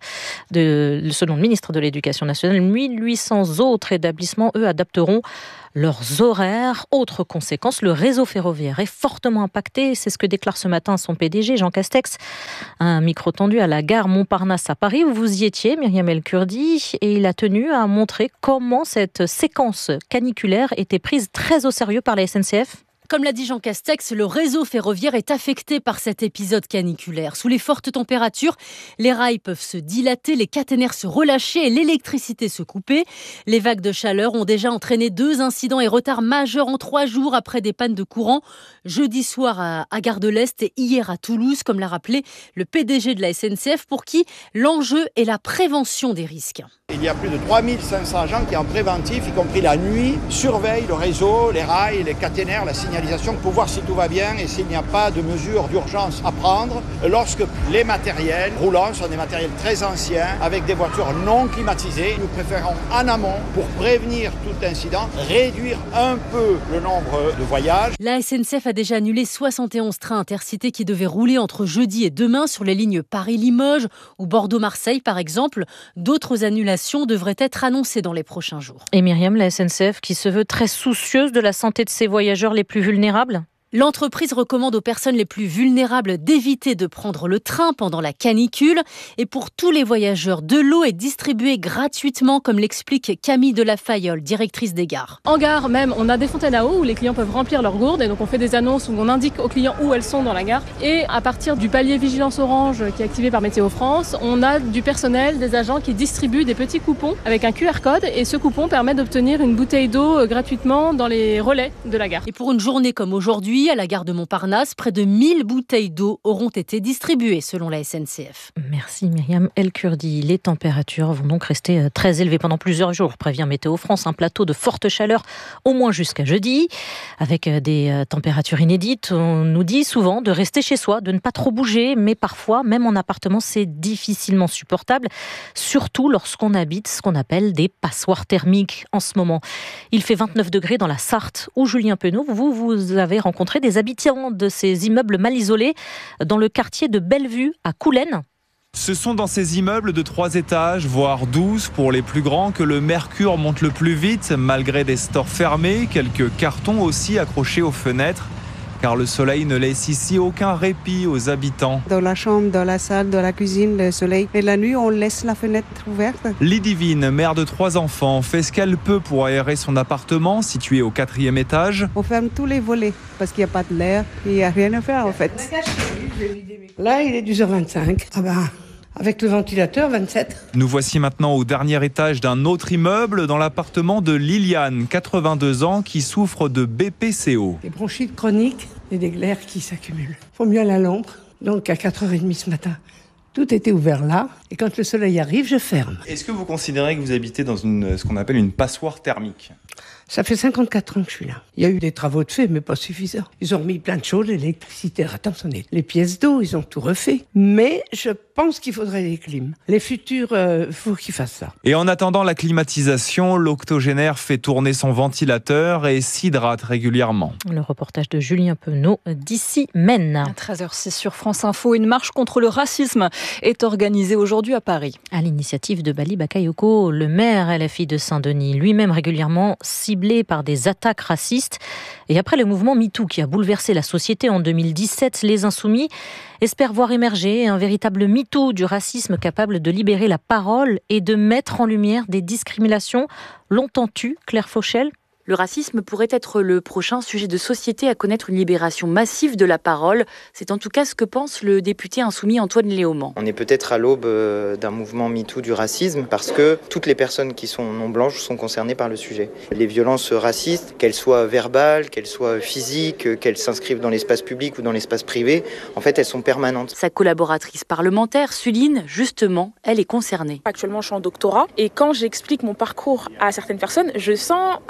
de l'Éducation nationale. 1800 autres établissements, eux, adapteront leurs horaires. Autre conséquence, le réseau ferroviaire est fortement impacté. C'est ce que déclare ce matin son PDG, Jean Castex. Un micro tendu à la gare Montparnasse à Paris, où vous y étiez, Myriam El Kurdi, et il a tenu à montrer comment cette séquence caniculaire était prise très au sérieux par la SNCF. Comme l'a dit Jean Castex, le réseau ferroviaire est affecté par cet épisode caniculaire. Sous les fortes températures, les rails peuvent se dilater, les caténaires se relâcher et l'électricité se couper. Les vagues de chaleur ont déjà entraîné 2 incidents et retards majeurs en 3 jours après des pannes de courant. Jeudi soir à Gare de l'Est et hier à Toulouse, comme l'a rappelé le PDG de la SNCF, pour qui l'enjeu est la prévention des risques. Il y a plus de 3500 agents qui en préventif, y compris la nuit, surveillent le réseau, les rails, les caténaires, la signalisation pour voir si tout va bien et s'il n'y a pas de mesures d'urgence à prendre lorsque les matériels roulants sont des matériels très anciens avec des voitures non climatisées. Nous préférons en amont, pour prévenir tout incident, réduire un peu le nombre de voyages. La SNCF a déjà annulé 71 trains intercités qui devaient rouler entre jeudi et demain sur les lignes Paris-Limoges ou Bordeaux-Marseille par exemple. D'autres annulations devraient être annoncées dans les prochains jours. Et Myriam, la SNCF qui se veut très soucieuse de la santé de ses voyageurs les plus vulnérables ? L'entreprise recommande aux personnes les plus vulnérables d'éviter de prendre le train pendant la canicule. Et pour tous les voyageurs, de l'eau est distribuée gratuitement, comme l'explique Camille Delafayolle, directrice des gares. En gare même, on a des fontaines à eau où les clients peuvent remplir leurs gourdes. Et donc on fait des annonces où on indique aux clients où elles sont dans la gare. Et à partir du palier Vigilance Orange qui est activé par Météo France, on a du personnel, des agents qui distribuent des petits coupons avec un QR code. Et ce coupon permet d'obtenir une bouteille d'eau gratuitement dans les relais de la gare. Et pour une journée comme aujourd'hui, à la gare de Montparnasse, près de 1000 bouteilles d'eau auront été distribuées selon la SNCF. Merci Myriam El Kurdi. Les températures vont donc rester très élevées pendant plusieurs jours, prévient Météo France. Un plateau de forte chaleur au moins jusqu'à jeudi, avec des températures inédites. On nous dit souvent de rester chez soi, de ne pas trop bouger, mais parfois, même en appartement, c'est difficilement supportable, surtout lorsqu'on habite ce qu'on appelle des passoires thermiques en ce moment. Il fait 29 degrés dans la Sarthe, où Julien Penaud, vous avez rencontré des habitants de ces immeubles mal isolés dans le quartier de Bellevue à Coulennes. Ce sont dans ces immeubles de 3 étages, voire 12 pour les plus grands, que le mercure monte le plus vite, malgré des stores fermés, quelques cartons aussi accrochés aux fenêtres. Car le soleil ne laisse ici aucun répit aux habitants. Dans la chambre, dans la salle, dans la cuisine, le soleil. Et la nuit, on laisse la fenêtre ouverte. Lidivine, mère de 3 enfants, fait ce qu'elle peut pour aérer son appartement, situé au 4e étage. On ferme tous les volets, parce qu'il n'y a pas de l'air, il n'y a rien à faire en fait. Là, il est 12h25. Ah ben... avec le ventilateur, 27. Nous voici maintenant au dernier étage d'un autre immeuble, dans l'appartement de Liliane, 82 ans, qui souffre de BPCO. Des bronchites chroniques et des glaires qui s'accumulent. Faut mieux à la lampe. Donc à 4h30 ce matin, tout était ouvert là. Et quand le soleil arrive, je ferme. Est-ce que vous considérez que vous habitez dans ce qu'on appelle une passoire thermique ? Ça fait 54 ans que je suis là. Il y a eu des travaux de fait, mais pas suffisants. Ils ont remis plein de choses, l'électricité, attention, les pièces d'eau, ils ont tout refait. Mais je pense qu'il faudrait des clims. Les futurs, faut qu'ils fassent ça. Et en attendant la climatisation, l'octogénaire fait tourner son ventilateur et s'hydrate régulièrement. Le reportage de Julien Penaud d'Ici Maine. À 13h06 sur France Info, une marche contre le racisme est organisée aujourd'hui à Paris. À l'initiative de Bali Bakayoko, le maire LFI de Saint-Denis, lui-même régulièrement ciblé par des attaques racistes. Et après le mouvement MeToo qui a bouleversé la société en 2017, les Insoumis espèrent voir émerger un véritable MeToo du racisme capable de libérer la parole et de mettre en lumière des discriminations longtemps tues. Claire Fauchel. Le racisme pourrait être le prochain sujet de société à connaître une libération massive de la parole. C'est en tout cas ce que pense le député insoumis Antoine Léaumont. On est peut-être à l'aube d'un mouvement MeToo du racisme parce que toutes les personnes qui sont non blanches sont concernées par le sujet. Les violences racistes, qu'elles soient verbales, qu'elles soient physiques, qu'elles s'inscrivent dans l'espace public ou dans l'espace privé, en fait elles sont permanentes. Sa collaboratrice parlementaire, Suline, justement, elle est concernée. Actuellement je suis en doctorat et quand j'explique mon parcours à certaines personnes, je sens un certain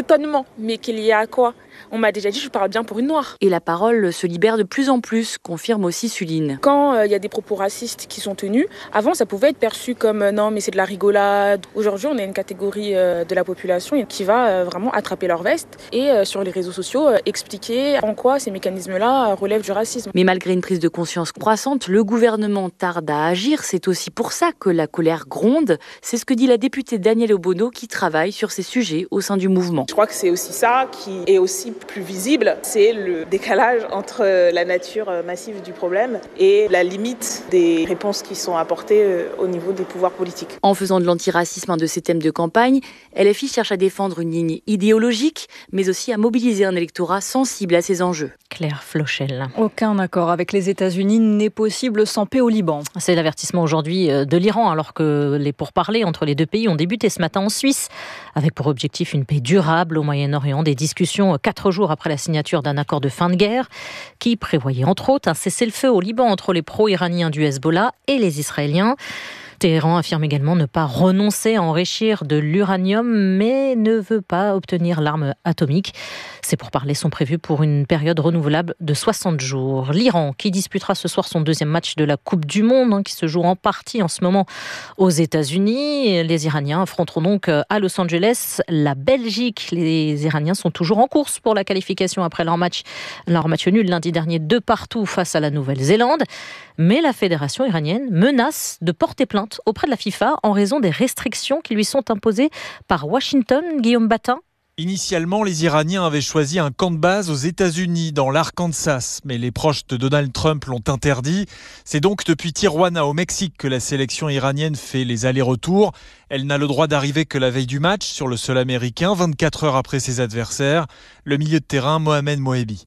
l'étonnement. Mais qu'il y a quoi ? On m'a déjà dit je parle bien pour une noire. Et la parole se libère de plus en plus, confirme aussi Suline. Quand il y a des propos racistes qui sont tenus, avant ça pouvait être perçu comme non mais c'est de la rigolade. Aujourd'hui on a une catégorie de la population qui va vraiment attraper leur veste et sur les réseaux sociaux expliquer en quoi ces mécanismes-là relèvent du racisme. Mais malgré une prise de conscience croissante, le gouvernement tarde à agir. C'est aussi pour ça que la colère gronde. C'est ce que dit la députée Danielle Obono qui travaille sur ces sujets au sein du mouvement. Je crois que c'est aussi ça qui est aussi plus visible, c'est le décalage entre la nature massive du problème et la limite des réponses qui sont apportées au niveau des pouvoirs politiques. En faisant de l'antiracisme un de ses thèmes de campagne, LFI cherche à défendre une ligne idéologique, mais aussi à mobiliser un électorat sensible à ces enjeux. Claire Flochel. Aucun accord avec les États-Unis n'est possible sans paix au Liban. C'est l'avertissement aujourd'hui de l'Iran, alors que les pourparlers entre les deux pays ont débuté ce matin en Suisse, avec pour objectif une paix durable au Moyen-Orient. Des discussions 4 jours après la signature d'un accord de fin de guerre, qui prévoyait entre autres un cessez-le-feu au Liban entre les pro-iraniens du Hezbollah et les Israéliens. Téhéran affirme également ne pas renoncer à enrichir de l'uranium, mais ne veut pas obtenir l'arme atomique. Ces pourparlers sont prévus pour une période renouvelable de 60 jours. L'Iran, qui disputera ce soir son deuxième match de la Coupe du Monde, qui se joue en partie en ce moment aux États-Unis. Les Iraniens affronteront donc à Los Angeles la Belgique. Les Iraniens sont toujours en course pour la qualification après leur match nul lundi dernier 2-2 face à la Nouvelle-Zélande. Mais la fédération iranienne menace de porter plainte auprès de la FIFA en raison des restrictions qui lui sont imposées par Washington. Guillaume Batin. Initialement, les Iraniens avaient choisi un camp de base aux États-Unis, dans l'Arkansas, mais les proches de Donald Trump l'ont interdit. C'est donc depuis Tijuana, au Mexique, que la sélection iranienne fait les allers-retours. Elle n'a le droit d'arriver que la veille du match, sur le sol américain, 24 heures après ses adversaires. Le milieu de terrain, Mohamed Moebi.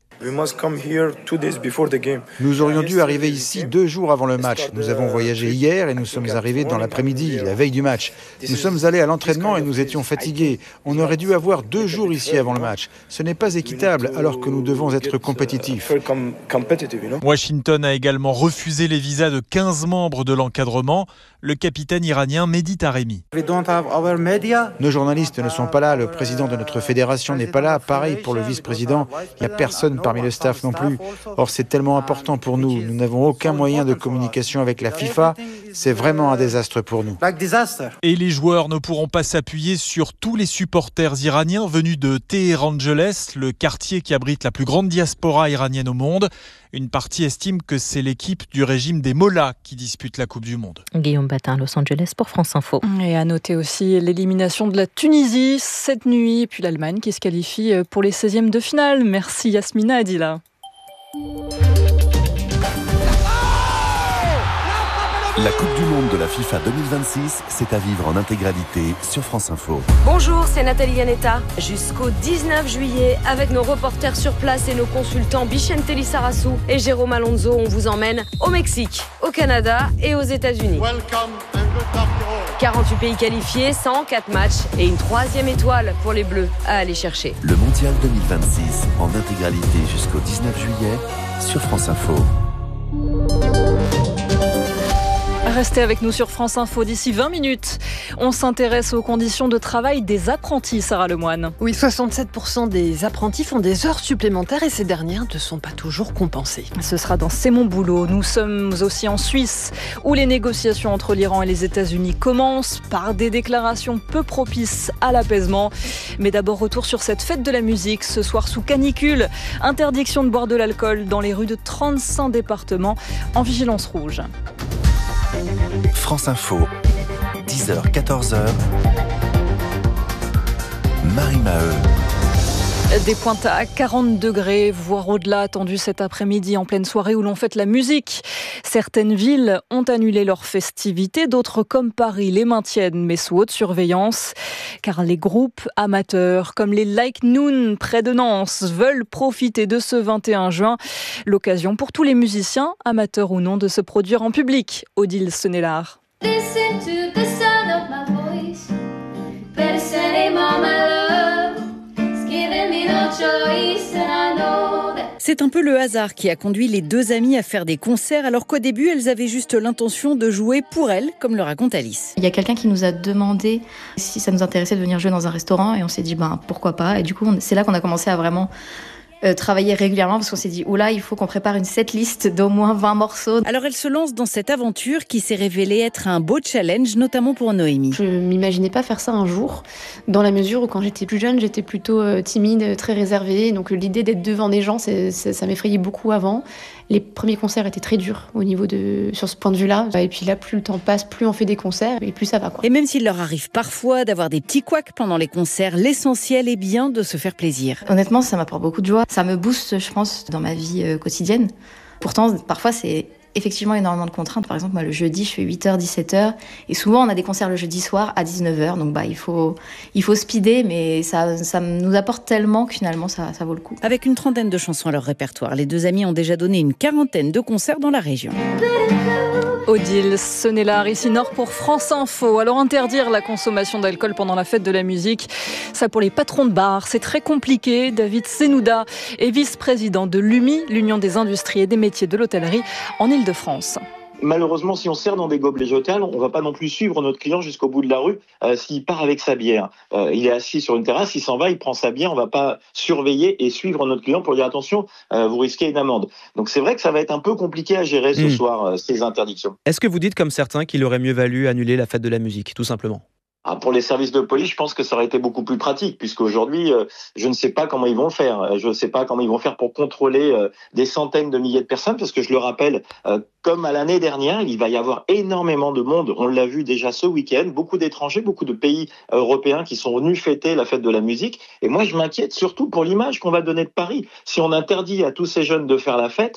Nous aurions dû arriver ici 2 jours avant le match. Nous avons voyagé hier et nous sommes arrivés dans l'après-midi, la veille du match. Nous sommes allés à l'entraînement et nous étions fatigués. On aurait dû avoir 2 jours ici avant le match. Ce n'est pas équitable alors que nous devons être compétitifs. Washington a également refusé les visas de 15 membres de l'encadrement. Le capitaine iranien Mehdi Taremi. Nos journalistes ne sont pas là, le président de notre fédération n'est pas là, pareil pour le vice-président. Il n'y a personne parmi le staff non plus. Or, c'est tellement important pour nous. Nous n'avons aucun moyen de communication avec la FIFA. C'est vraiment un désastre pour nous. Et les joueurs ne pourront pas s'appuyer sur tous les supporters iraniens venus de Téhéran-Angeles, le quartier qui abrite la plus grande diaspora iranienne au monde. Une partie estime que c'est l'équipe du régime des Mollahs qui dispute la Coupe du Monde. Guillaume Batin, Los Angeles pour France Info. Et à noter aussi l'élimination de la Tunisie cette nuit, et puis l'Allemagne qui se qualifie pour les 16e de finale. Merci Yasmina Adila. La Coupe du Monde de la FIFA 2026, c'est à vivre en intégralité sur France Info. Bonjour, c'est Nathalie Yanetta. Jusqu'au 19 juillet, avec nos reporters sur place et nos consultants Bichente Lissarassou et Jérôme Alonso, on vous emmène au Mexique, au Canada et aux États-Unis. 48 pays qualifiés, 104 matchs et une 3e étoile pour les Bleus à aller chercher. Le Mondial 2026 en intégralité jusqu'au 19 juillet sur France Info. Restez avec nous sur France Info d'ici 20 minutes. On s'intéresse aux conditions de travail des apprentis, Sarah Lemoine. Oui, 67% des apprentis font des heures supplémentaires et ces dernières ne sont pas toujours compensées. Ce sera dans C'est mon boulot. Nous sommes aussi en Suisse, où les négociations entre l'Iran et les États-Unis commencent par des déclarations peu propices à l'apaisement. Mais d'abord, retour sur cette fête de la musique, ce soir sous canicule. Interdiction de boire de l'alcool dans les rues de 35 départements en vigilance rouge. France Info, 10h, 14h, Marie Maheu. Des pointes à 40 degrés, voire au-delà, attendues cet après-midi en pleine soirée où l'on fête la musique. Certaines villes ont annulé leurs festivités, d'autres comme Paris les maintiennent, mais sous haute surveillance. Car les groupes amateurs, comme les Like Noon près de Nantes, veulent profiter de ce 21 juin. L'occasion pour tous les musiciens, amateurs ou non, de se produire en public. Odile Senelard. Listen to the sound of my voice. Better send him all my love. It's giving me no choice and I know that. C'est un peu le hasard qui a conduit les deux amies à faire des concerts, alors qu'au début, elles avaient juste l'intention de jouer pour elles, comme le raconte Alice. Il y a quelqu'un qui nous a demandé si ça nous intéressait de venir jouer dans un restaurant, et on s'est dit pourquoi pas. Et du coup, c'est là qu'on a commencé à vraiment travailler régulièrement, parce qu'on s'est dit oula, il faut qu'on prépare une setlist d'au moins 20 morceaux. Alors elle se lance dans cette aventure qui s'est révélée être un beau challenge, notamment pour Noémie. Je m'imaginais pas faire ça un jour, dans la mesure où quand j'étais plus jeune, j'étais plutôt timide, très réservée. Donc l'idée d'être devant des gens, ça m'effrayait beaucoup avant. Les premiers concerts étaient très durs sur ce point de vue-là. Et puis là, plus le temps passe, plus on fait des concerts et plus ça va, quoi. Et même s'il leur arrive parfois d'avoir des petits couacs pendant les concerts, l'essentiel est bien de se faire plaisir. Honnêtement, ça m'apporte beaucoup de joie. Ça me booste, je pense, dans ma vie quotidienne. Pourtant, parfois, c'est effectivement énormément de contraintes. Par exemple, moi, le jeudi, je fais 8h, 17h. Et souvent, on a des concerts le jeudi soir à 19h. Donc, il faut speeder, mais ça nous apporte tellement que finalement, ça vaut le coup. Avec une trentaine de chansons à leur répertoire, les deux amies ont déjà donné une quarantaine de concerts dans la région. Odile Senelard, ici Nord pour France Info. Alors interdire la consommation d'alcool pendant la fête de la musique, ça pour les patrons de bars, c'est très compliqué. David Senouda est vice-président de l'UMI, l'Union des industries et des métiers de l'hôtellerie en Île-de-France. Malheureusement, si on sert dans des gobelets jetables, on ne va pas non plus suivre notre client jusqu'au bout de la rue s'il part avec sa bière. Il est assis sur une terrasse, il s'en va, il prend sa bière, on ne va pas surveiller et suivre notre client pour dire attention, vous risquez une amende. Donc c'est vrai que ça va être un peu compliqué à gérer ce soir, ces interdictions. Est-ce que vous dites comme certains qu'il aurait mieux valu annuler la fête de la musique, tout simplement ? Pour les services de police, je pense que ça aurait été beaucoup plus pratique, puisqu'aujourd'hui, je ne sais pas comment ils vont faire. Je ne sais pas comment ils vont faire pour contrôler des centaines de milliers de personnes, parce que je le rappelle, comme à l'année dernière, il va y avoir énormément de monde. On l'a vu déjà ce week-end, beaucoup d'étrangers, beaucoup de pays européens qui sont venus fêter la fête de la musique. Et moi, je m'inquiète surtout pour l'image qu'on va donner de Paris. Si on interdit à tous ces jeunes de faire la fête,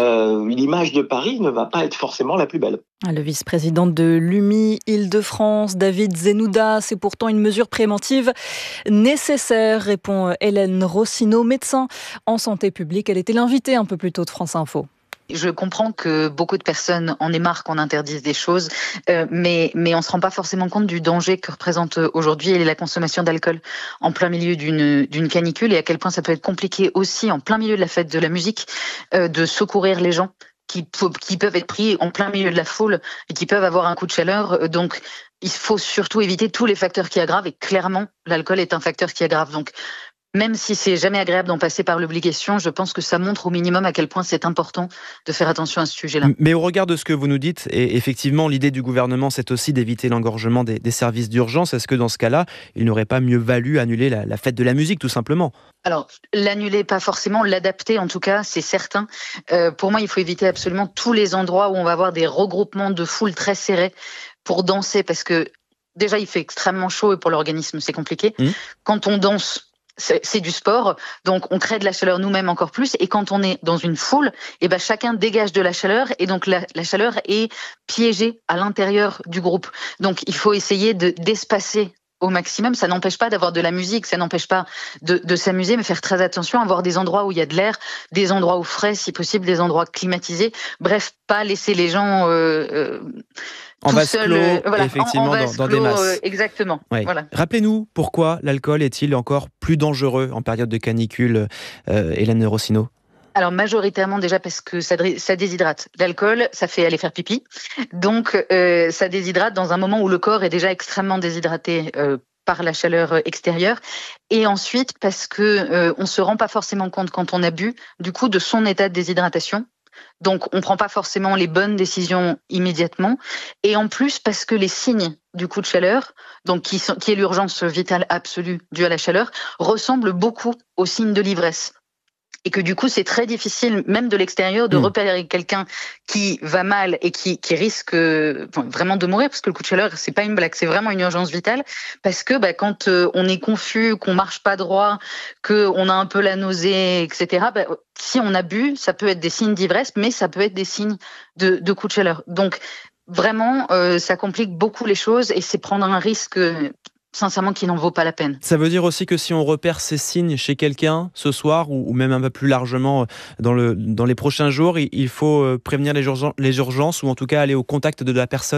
l'image de Paris ne va pas être forcément la plus belle. Le vice-président de l'UMI Île-de-France, David Senouda, c'est pourtant une mesure préventive nécessaire, répond Hélène Rossineau, médecin en santé publique. Elle était l'invitée un peu plus tôt de France Info. Je comprends que beaucoup de personnes en aient marre qu'on interdise des choses, mais on ne se rend pas forcément compte du danger que représente aujourd'hui la consommation d'alcool en plein milieu d'une canicule, et à quel point ça peut être compliqué aussi en plein milieu de la fête de la musique de secourir les gens qui peuvent être pris en plein milieu de la foule et qui peuvent avoir un coup de chaleur. Donc, il faut surtout éviter tous les facteurs qui aggravent, et clairement, l'alcool est un facteur qui aggrave. Donc, même si c'est jamais agréable d'en passer par l'obligation, je pense que ça montre au minimum à quel point c'est important de faire attention à ce sujet-là. Mais au regard de ce que vous nous dites, et effectivement, l'idée du gouvernement, c'est aussi d'éviter l'engorgement des services d'urgence. Est-ce que dans ce cas-là, il n'aurait pas mieux valu annuler la fête de la musique, tout simplement ? Alors, l'annuler, pas forcément, l'adapter en tout cas, c'est certain. Pour moi, il faut éviter absolument tous les endroits où on va avoir des regroupements de foules très serrés pour danser, parce que déjà, il fait extrêmement chaud et pour l'organisme, c'est compliqué. Quand on danse, c'est du sport, donc on crée de la chaleur nous-mêmes encore plus, et quand on est dans une foule, chacun dégage de la chaleur, et donc la chaleur est piégée à l'intérieur du groupe. Donc il faut essayer d'espacer au maximum. Ça n'empêche pas d'avoir de la musique, ça n'empêche pas de s'amuser, mais faire très attention, avoir des endroits où il y a de l'air, des endroits où frais, si possible, des endroits climatisés. Bref, pas laisser les gens en vase clos, effectivement, dans des masses. Exactement. Ouais. Voilà. Rappelez-nous pourquoi l'alcool est-il encore plus dangereux en période de canicule, Hélène Rossineau ? Alors majoritairement déjà parce que ça déshydrate. L'alcool, ça fait aller faire pipi. Donc ça déshydrate dans un moment où le corps est déjà extrêmement déshydraté par la chaleur extérieure. Et ensuite parce que on se rend pas forcément compte quand on a bu du coup de son état de déshydratation. Donc, on prend pas forcément les bonnes décisions immédiatement. Et en plus, parce que les signes du coup de chaleur, donc qui est l'urgence vitale absolue due à la chaleur, ressemblent beaucoup aux signes de l'ivresse. Et que du coup, c'est très difficile, même de l'extérieur, de repérer quelqu'un qui va mal et qui risque vraiment de mourir, parce que le coup de chaleur, c'est pas une blague, c'est vraiment une urgence vitale. Parce que quand on est confus, qu'on marche pas droit, qu'on a un peu la nausée, etc., si on a bu, ça peut être des signes d'ivresse, mais ça peut être des signes de coup de chaleur. Donc, vraiment, ça complique beaucoup les choses, et c'est prendre un risque sincèrement qui n'en vaut pas la peine. Ça veut dire aussi que si on repère ces signes chez quelqu'un ce soir, ou même un peu plus largement dans les prochains jours, il faut prévenir les urgences, ou en tout cas aller au contact de la personne ?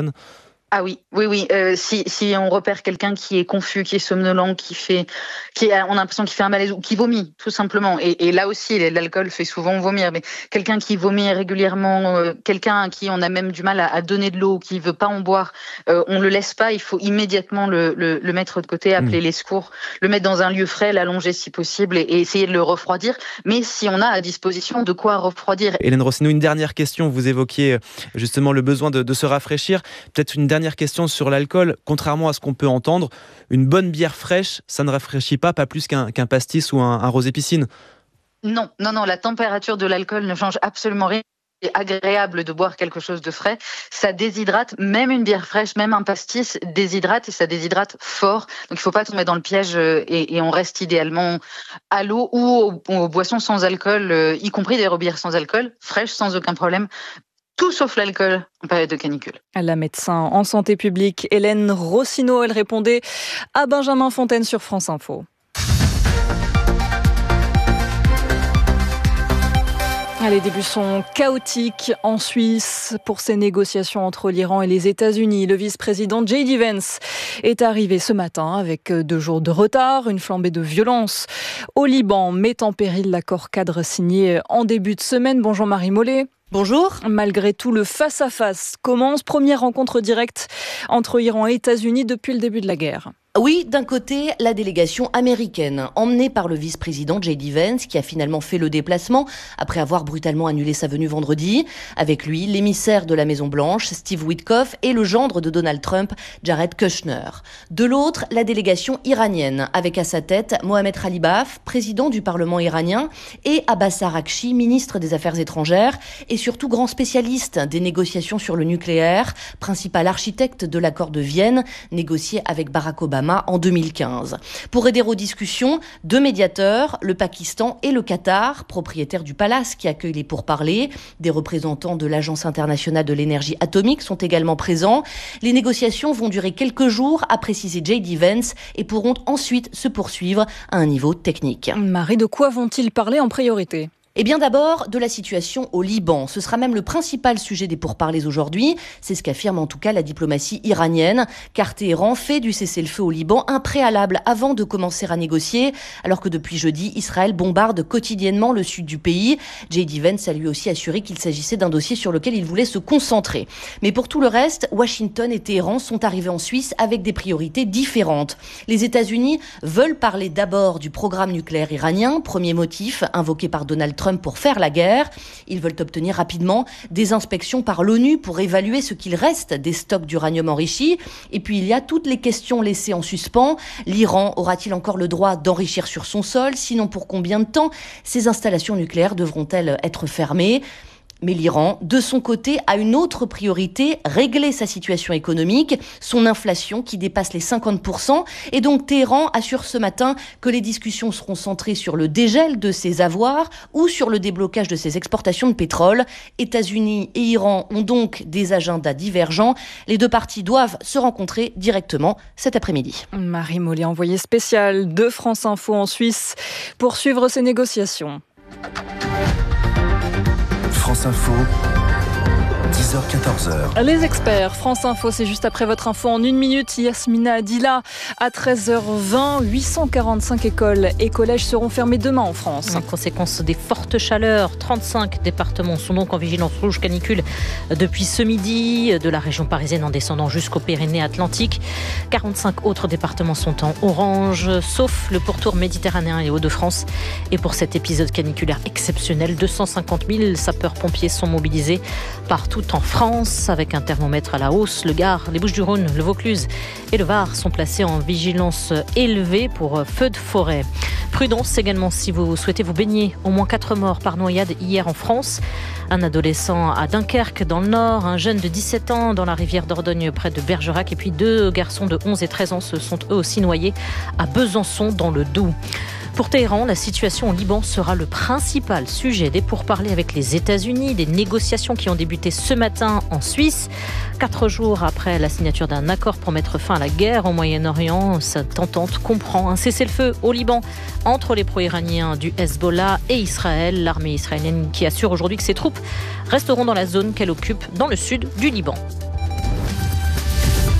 Ah oui. Si on repère quelqu'un qui est confus, qui est somnolent, on a l'impression qu'il fait un malaise ou qui vomit, tout simplement. Et là aussi, l'alcool fait souvent vomir. Mais quelqu'un qui vomit régulièrement, quelqu'un à qui on a même du mal à donner de l'eau, qui veut pas en boire, on le laisse pas. Il faut immédiatement le mettre de côté, appeler les secours, le mettre dans un lieu frais, l'allonger si possible et essayer de le refroidir. Mais si on a à disposition de quoi refroidir. Hélène Rossineau, une dernière question. Vous évoquiez justement le besoin de se rafraîchir. Peut-être une dernière question sur l'alcool. Contrairement à ce qu'on peut entendre, une bonne bière fraîche, ça ne rafraîchit pas plus qu'un pastis ou un rosé piscine. Non, la température de l'alcool ne change absolument rien. C'est agréable de boire quelque chose de frais. Ça déshydrate, même une bière fraîche, même un pastis déshydrate et ça déshydrate fort. Donc il ne faut pas tomber dans le piège et on reste idéalement à l'eau ou aux boissons sans alcool, y compris des bières sans alcool, fraîches sans aucun problème. Tout sauf l'alcool en période de canicule. La médecin en santé publique Hélène Rossineau, elle répondait à Benjamin Fontaine sur France Info. Les débuts sont chaotiques en Suisse pour ces négociations entre l'Iran et les États-Unis. Le vice-président J.D. Vance est arrivé ce matin avec 2 jours de retard. Une flambée de violence au Liban met en péril l'accord cadre signé en début de semaine. Bonjour Marie Mollet. Bonjour. Malgré tout, le face-à-face commence. Première rencontre directe entre Iran et États-Unis depuis le début de la guerre. Oui, d'un côté, la délégation américaine, emmenée par le vice-président J.D. Vance, qui a finalement fait le déplacement après avoir brutalement annulé sa venue vendredi. Avec lui, l'émissaire de la Maison-Blanche, Steve Witkoff, et le gendre de Donald Trump, Jared Kushner. De l'autre, la délégation iranienne, avec à sa tête Mohamed Khalibaf, président du Parlement iranien, et Abbas Araghchi, ministre des Affaires étrangères, et surtout grand spécialiste des négociations sur le nucléaire, principal architecte de l'accord de Vienne, négocié avec Barack Obama en 2015. Pour aider aux discussions, 2 médiateurs, le Pakistan et le Qatar, propriétaires du palace qui accueille les pourparlers. Des représentants de l'Agence internationale de l'énergie atomique sont également présents. Les négociations vont durer quelques jours, a précisé J.D. Vance, et pourront ensuite se poursuivre à un niveau technique. Marie, de quoi vont-ils parler en priorité ? Eh bien d'abord, de la situation au Liban. Ce sera même le principal sujet des pourparlers aujourd'hui. C'est ce qu'affirme en tout cas la diplomatie iranienne, car Téhéran fait du cessez-le-feu au Liban un préalable avant de commencer à négocier, alors que depuis jeudi, Israël bombarde quotidiennement le sud du pays. J.D. Vance a lui aussi assuré qu'il s'agissait d'un dossier sur lequel il voulait se concentrer. Mais pour tout le reste, Washington et Téhéran sont arrivés en Suisse avec des priorités différentes. Les États-Unis veulent parler d'abord du programme nucléaire iranien, premier motif invoqué par Donald Trump pour faire la guerre. Ils veulent obtenir rapidement des inspections par l'ONU pour évaluer ce qu'il reste des stocks d'uranium enrichi. Et puis il y a toutes les questions laissées en suspens. L'Iran aura-t-il encore le droit d'enrichir sur son sol? Sinon, pour combien de temps ces installations nucléaires devront-elles être fermées? Mais l'Iran, de son côté, a une autre priorité, régler sa situation économique, son inflation qui dépasse les 50%. Et donc Téhéran assure ce matin que les discussions seront centrées sur le dégel de ses avoirs ou sur le déblocage de ses exportations de pétrole. États-Unis et Iran ont donc des agendas divergents. Les 2 parties doivent se rencontrer directement cet après-midi. Marie Mollet, envoyée spéciale de France Info en Suisse pour suivre ces négociations. France Info, 10h-14h. Les experts, France Info, c'est juste après votre info en 1 minute. Yasmina Adila, à 13h20, 845 écoles et collèges seront fermés demain en France. En conséquence des fortes chaleurs, 35 départements sont donc en vigilance rouge canicule depuis ce midi, de la région parisienne en descendant jusqu'aux Pyrénées-Atlantiques. 45 autres départements sont en orange, sauf le pourtour méditerranéen et Hauts-de-France. Et pour cet épisode caniculaire exceptionnel, 250 000 sapeurs-pompiers sont mobilisés partout en France, avec un thermomètre à la hausse. Le Gard, les Bouches-du-Rhône, le Vaucluse et le Var sont placés en vigilance élevée pour feux de forêt. Prudence également si vous souhaitez vous baigner. Au moins 4 morts par noyade hier en France. Un adolescent à Dunkerque dans le Nord, un jeune de 17 ans dans la rivière Dordogne près de Bergerac et puis 2 garçons de 11 et 13 ans se sont eux aussi noyés à Besançon dans le Doubs. Pour Téhéran, la situation au Liban sera le principal sujet des pourparlers avec les États-Unis, des négociations qui ont débuté ce matin en Suisse. 4 jours après la signature d'un accord pour mettre fin à la guerre au Moyen-Orient, cette entente comprend un cessez-le-feu au Liban entre les pro-iraniens du Hezbollah et Israël. L'armée israélienne qui assure aujourd'hui que ses troupes resteront dans la zone qu'elle occupe dans le sud du Liban.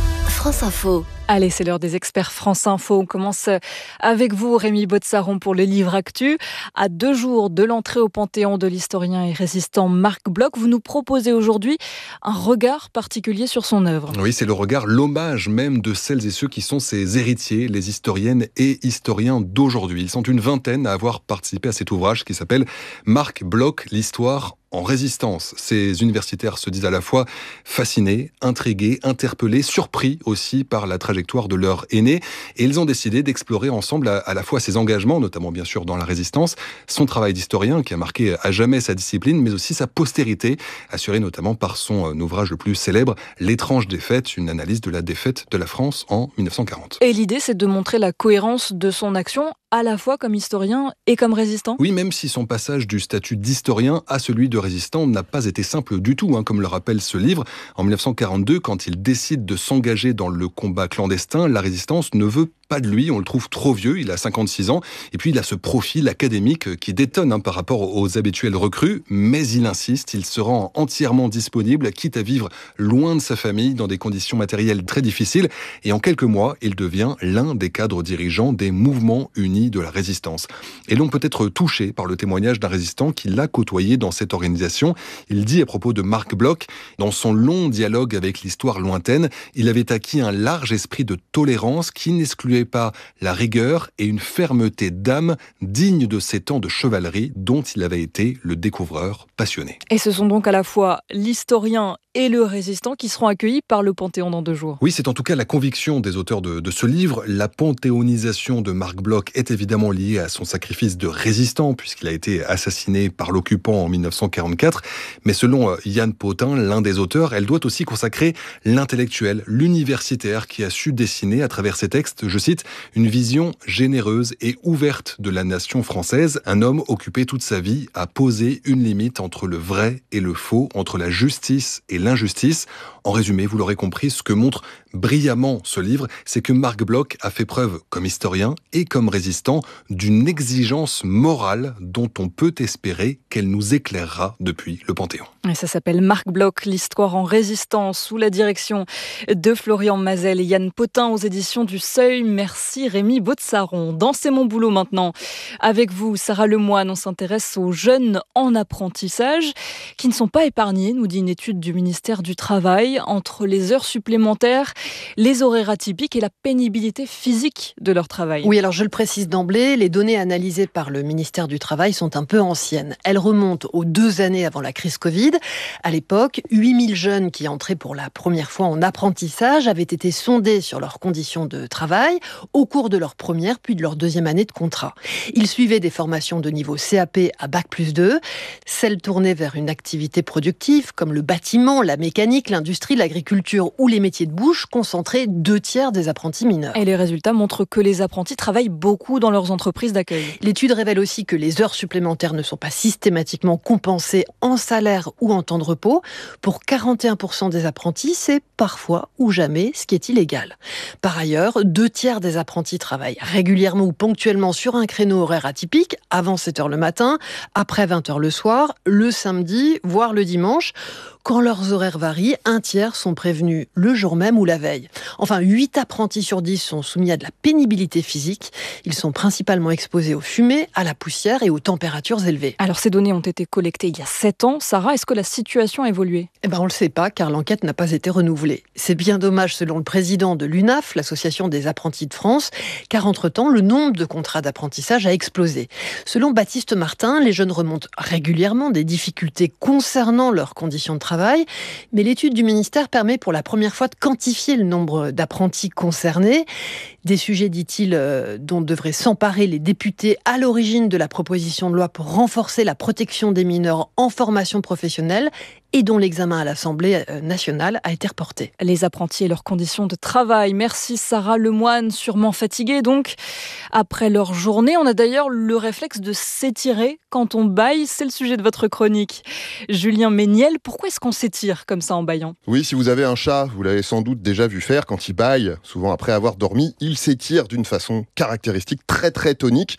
France Info. Allez, c'est l'heure des experts France Info. On commence avec vous, Rémi Botsaron, pour le livre Actu. À 2 jours de l'entrée au Panthéon de l'historien et résistant Marc Bloch, vous nous proposez aujourd'hui un regard particulier sur son œuvre. Oui, c'est le regard, l'hommage même de celles et ceux qui sont ses héritiers, les historiennes et historiens d'aujourd'hui. Ils sont une vingtaine à avoir participé à cet ouvrage qui s'appelle Marc Bloch, l'histoire en résistance. Ces universitaires se disent à la fois fascinés, intrigués, interpellés, surpris aussi par la trajectoire de leur aîné. Et ils ont décidé d'explorer ensemble à la fois ses engagements, notamment bien sûr dans la résistance, son travail d'historien qui a marqué à jamais sa discipline, mais aussi sa postérité, assurée notamment par son ouvrage le plus célèbre, L'étrange défaite, une analyse de la défaite de la France en 1940. Et l'idée, c'est de montrer la cohérence de son action, à la fois comme historien et comme résistant ? Oui, même si son passage du statut d'historien à celui de résistant n'a pas été simple du tout, comme le rappelle ce livre. En 1942, quand il décide de s'engager dans le combat clandestin, la résistance ne veut pas de lui, on le trouve trop vieux, il a 56 ans, et puis il a ce profil académique qui détonne par rapport aux habituels recrues, mais il insiste, il se rend entièrement disponible, quitte à vivre loin de sa famille, dans des conditions matérielles très difficiles, et en quelques mois, il devient l'un des cadres dirigeants des mouvements unis de la résistance. Et l'on peut être touché par le témoignage d'un résistant qui l'a côtoyé dans cette organisation. Il dit à propos de Marc Bloch, dans son long dialogue avec l'histoire lointaine, il avait acquis un large esprit de tolérance qui n'excluait pas la rigueur et une fermeté d'âme digne de ces temps de chevalerie dont il avait été le découvreur passionné. Et ce sont donc à la fois l'historien et le résistant qui seront accueillis par le Panthéon dans 2 jours. Oui, c'est en tout cas la conviction des auteurs de ce livre. La panthéonisation de Marc Bloch est évidemment liée à son sacrifice de résistant, puisqu'il a été assassiné par l'occupant en 1944. Mais selon Yann Potin, l'un des auteurs, elle doit aussi consacrer l'intellectuel, l'universitaire qui a su dessiner à travers ses textes, je cite, une vision généreuse et ouverte de la nation française. Un homme occupé toute sa vie à poser une limite entre le vrai et le faux, entre la justice et l'injustice. En résumé, vous l'aurez compris, ce que montre brillamment ce livre, c'est que Marc Bloch a fait preuve, comme historien et comme résistant, d'une exigence morale dont on peut espérer qu'elle nous éclairera depuis le Panthéon. Et ça s'appelle Marc Bloch, l'histoire en résistance, sous la direction de Florian Mazel et Yann Potin aux éditions du Seuil. Merci Rémi Botsaron. Dans C'est mon boulot maintenant, avec vous, Sarah Lemoine, on s'intéresse aux jeunes en apprentissage qui ne sont pas épargnés, nous dit une étude du ministère du Travail, entre les heures supplémentaires, les horaires atypiques et la pénibilité physique de leur travail. Oui, alors je le précise d'emblée, les données analysées par le ministère du Travail sont un peu anciennes. Elles remontent aux 2 années avant la crise Covid. À l'époque, 8000 jeunes qui entraient pour la première fois en apprentissage avaient été sondés sur leurs conditions de travail au cours de leur première puis de leur 2e année de contrat. Ils suivaient des formations de niveau CAP à Bac+2, celles tournées vers une activité productive comme le bâtiment, la mécanique, l'industrie, l'agriculture ou les métiers de bouche concentraient 2/3 des apprentis mineurs. Et les résultats montrent que les apprentis travaillent beaucoup dans leurs entreprises d'accueil. L'étude révèle aussi que les heures supplémentaires ne sont pas systématiquement compensées en salaire ou en temps de repos. Pour 41% des apprentis, c'est parfois ou jamais, ce qui est illégal. Par ailleurs, 2/3 des apprentis travaillent régulièrement ou ponctuellement sur un créneau horaire atypique, avant 7h le matin, après 20h le soir, le samedi, voire le dimanche. Quand leurs horaires varient, 1/3 sont prévenus le jour même ou la veille. Enfin, 8 apprentis sur 10 sont soumis à de la pénibilité physique. Ils sont principalement exposés aux fumées, à la poussière et aux températures élevées. Alors ces données ont été collectées il y a 7 ans. Sarah, est-ce que la situation a évolué ? On ne le sait pas car l'enquête n'a pas été renouvelée. C'est bien dommage selon le président de l'UNAF, l'Association des apprentis de France, car entre-temps, le nombre de contrats d'apprentissage a explosé. Selon Baptiste Martin, les jeunes remontent régulièrement des difficultés concernant leurs conditions de travail, mais l'étude du ministère permet pour la première fois de quantifier le nombre d'apprentis concernés. Des sujets, dit-il, dont devraient s'emparer les députés à l'origine de la proposition de loi pour renforcer la protection des mineurs en formation professionnelle et dont l'examen à l'Assemblée nationale a été reporté. Les apprentis et leurs conditions de travail. Merci Sarah Lemoine, sûrement fatiguée donc. Après leur journée, on a d'ailleurs le réflexe de s'étirer quand on bâille. C'est le sujet de votre chronique. Julien Méniel, pourquoi est-ce qu'on s'étire comme ça en bâillant ? Oui, si vous avez un chat, vous l'avez sans doute déjà vu faire quand il bâille, souvent après avoir dormi, il s'étire d'une façon caractéristique, très très tonique.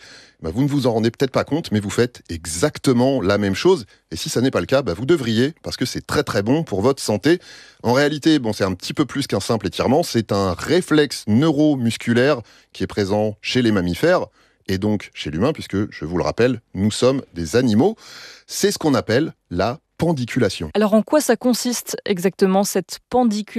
vous ne vous en rendez peut-être pas compte, mais vous faites exactement la même chose. Et si ça n'est pas le cas, vous devriez, parce que c'est très très bon pour votre santé. En réalité, c'est un petit peu plus qu'un simple étirement, c'est un réflexe neuromusculaire qui est présent chez les mammifères, et donc chez l'humain, puisque, je vous le rappelle, nous sommes des animaux. C'est ce qu'on appelle la pendiculation. Alors en quoi ça consiste exactement cette pendiculation ?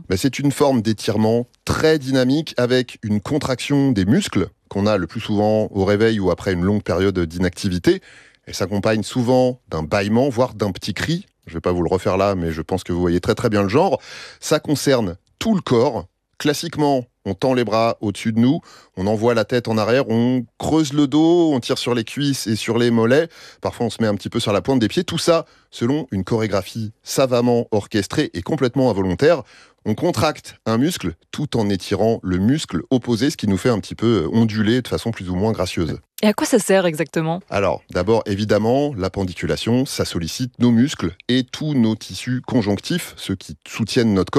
C'est une forme d'étirement très dynamique avec une contraction des muscles qu'on a le plus souvent au réveil ou après une longue période d'inactivité. Elle s'accompagne souvent d'un bâillement, voire d'un petit cri. Je ne vais pas vous le refaire là, mais je pense que vous voyez très très bien le genre. Ça concerne tout le corps. Classiquement, on tend les bras au-dessus de nous, on envoie la tête en arrière, on creuse le dos, on tire sur les cuisses et sur les mollets. Parfois, on se met un petit peu sur la pointe des pieds. Tout ça selon une chorégraphie savamment orchestrée et complètement involontaire. On contracte un muscle tout en étirant le muscle opposé, ce qui nous fait un petit peu onduler de façon plus ou moins gracieuse. Et à quoi ça sert exactement ? Alors, d'abord, évidemment, la pendiculation, ça sollicite nos muscles et tous nos tissus conjonctifs, ceux qui soutiennent notre corps.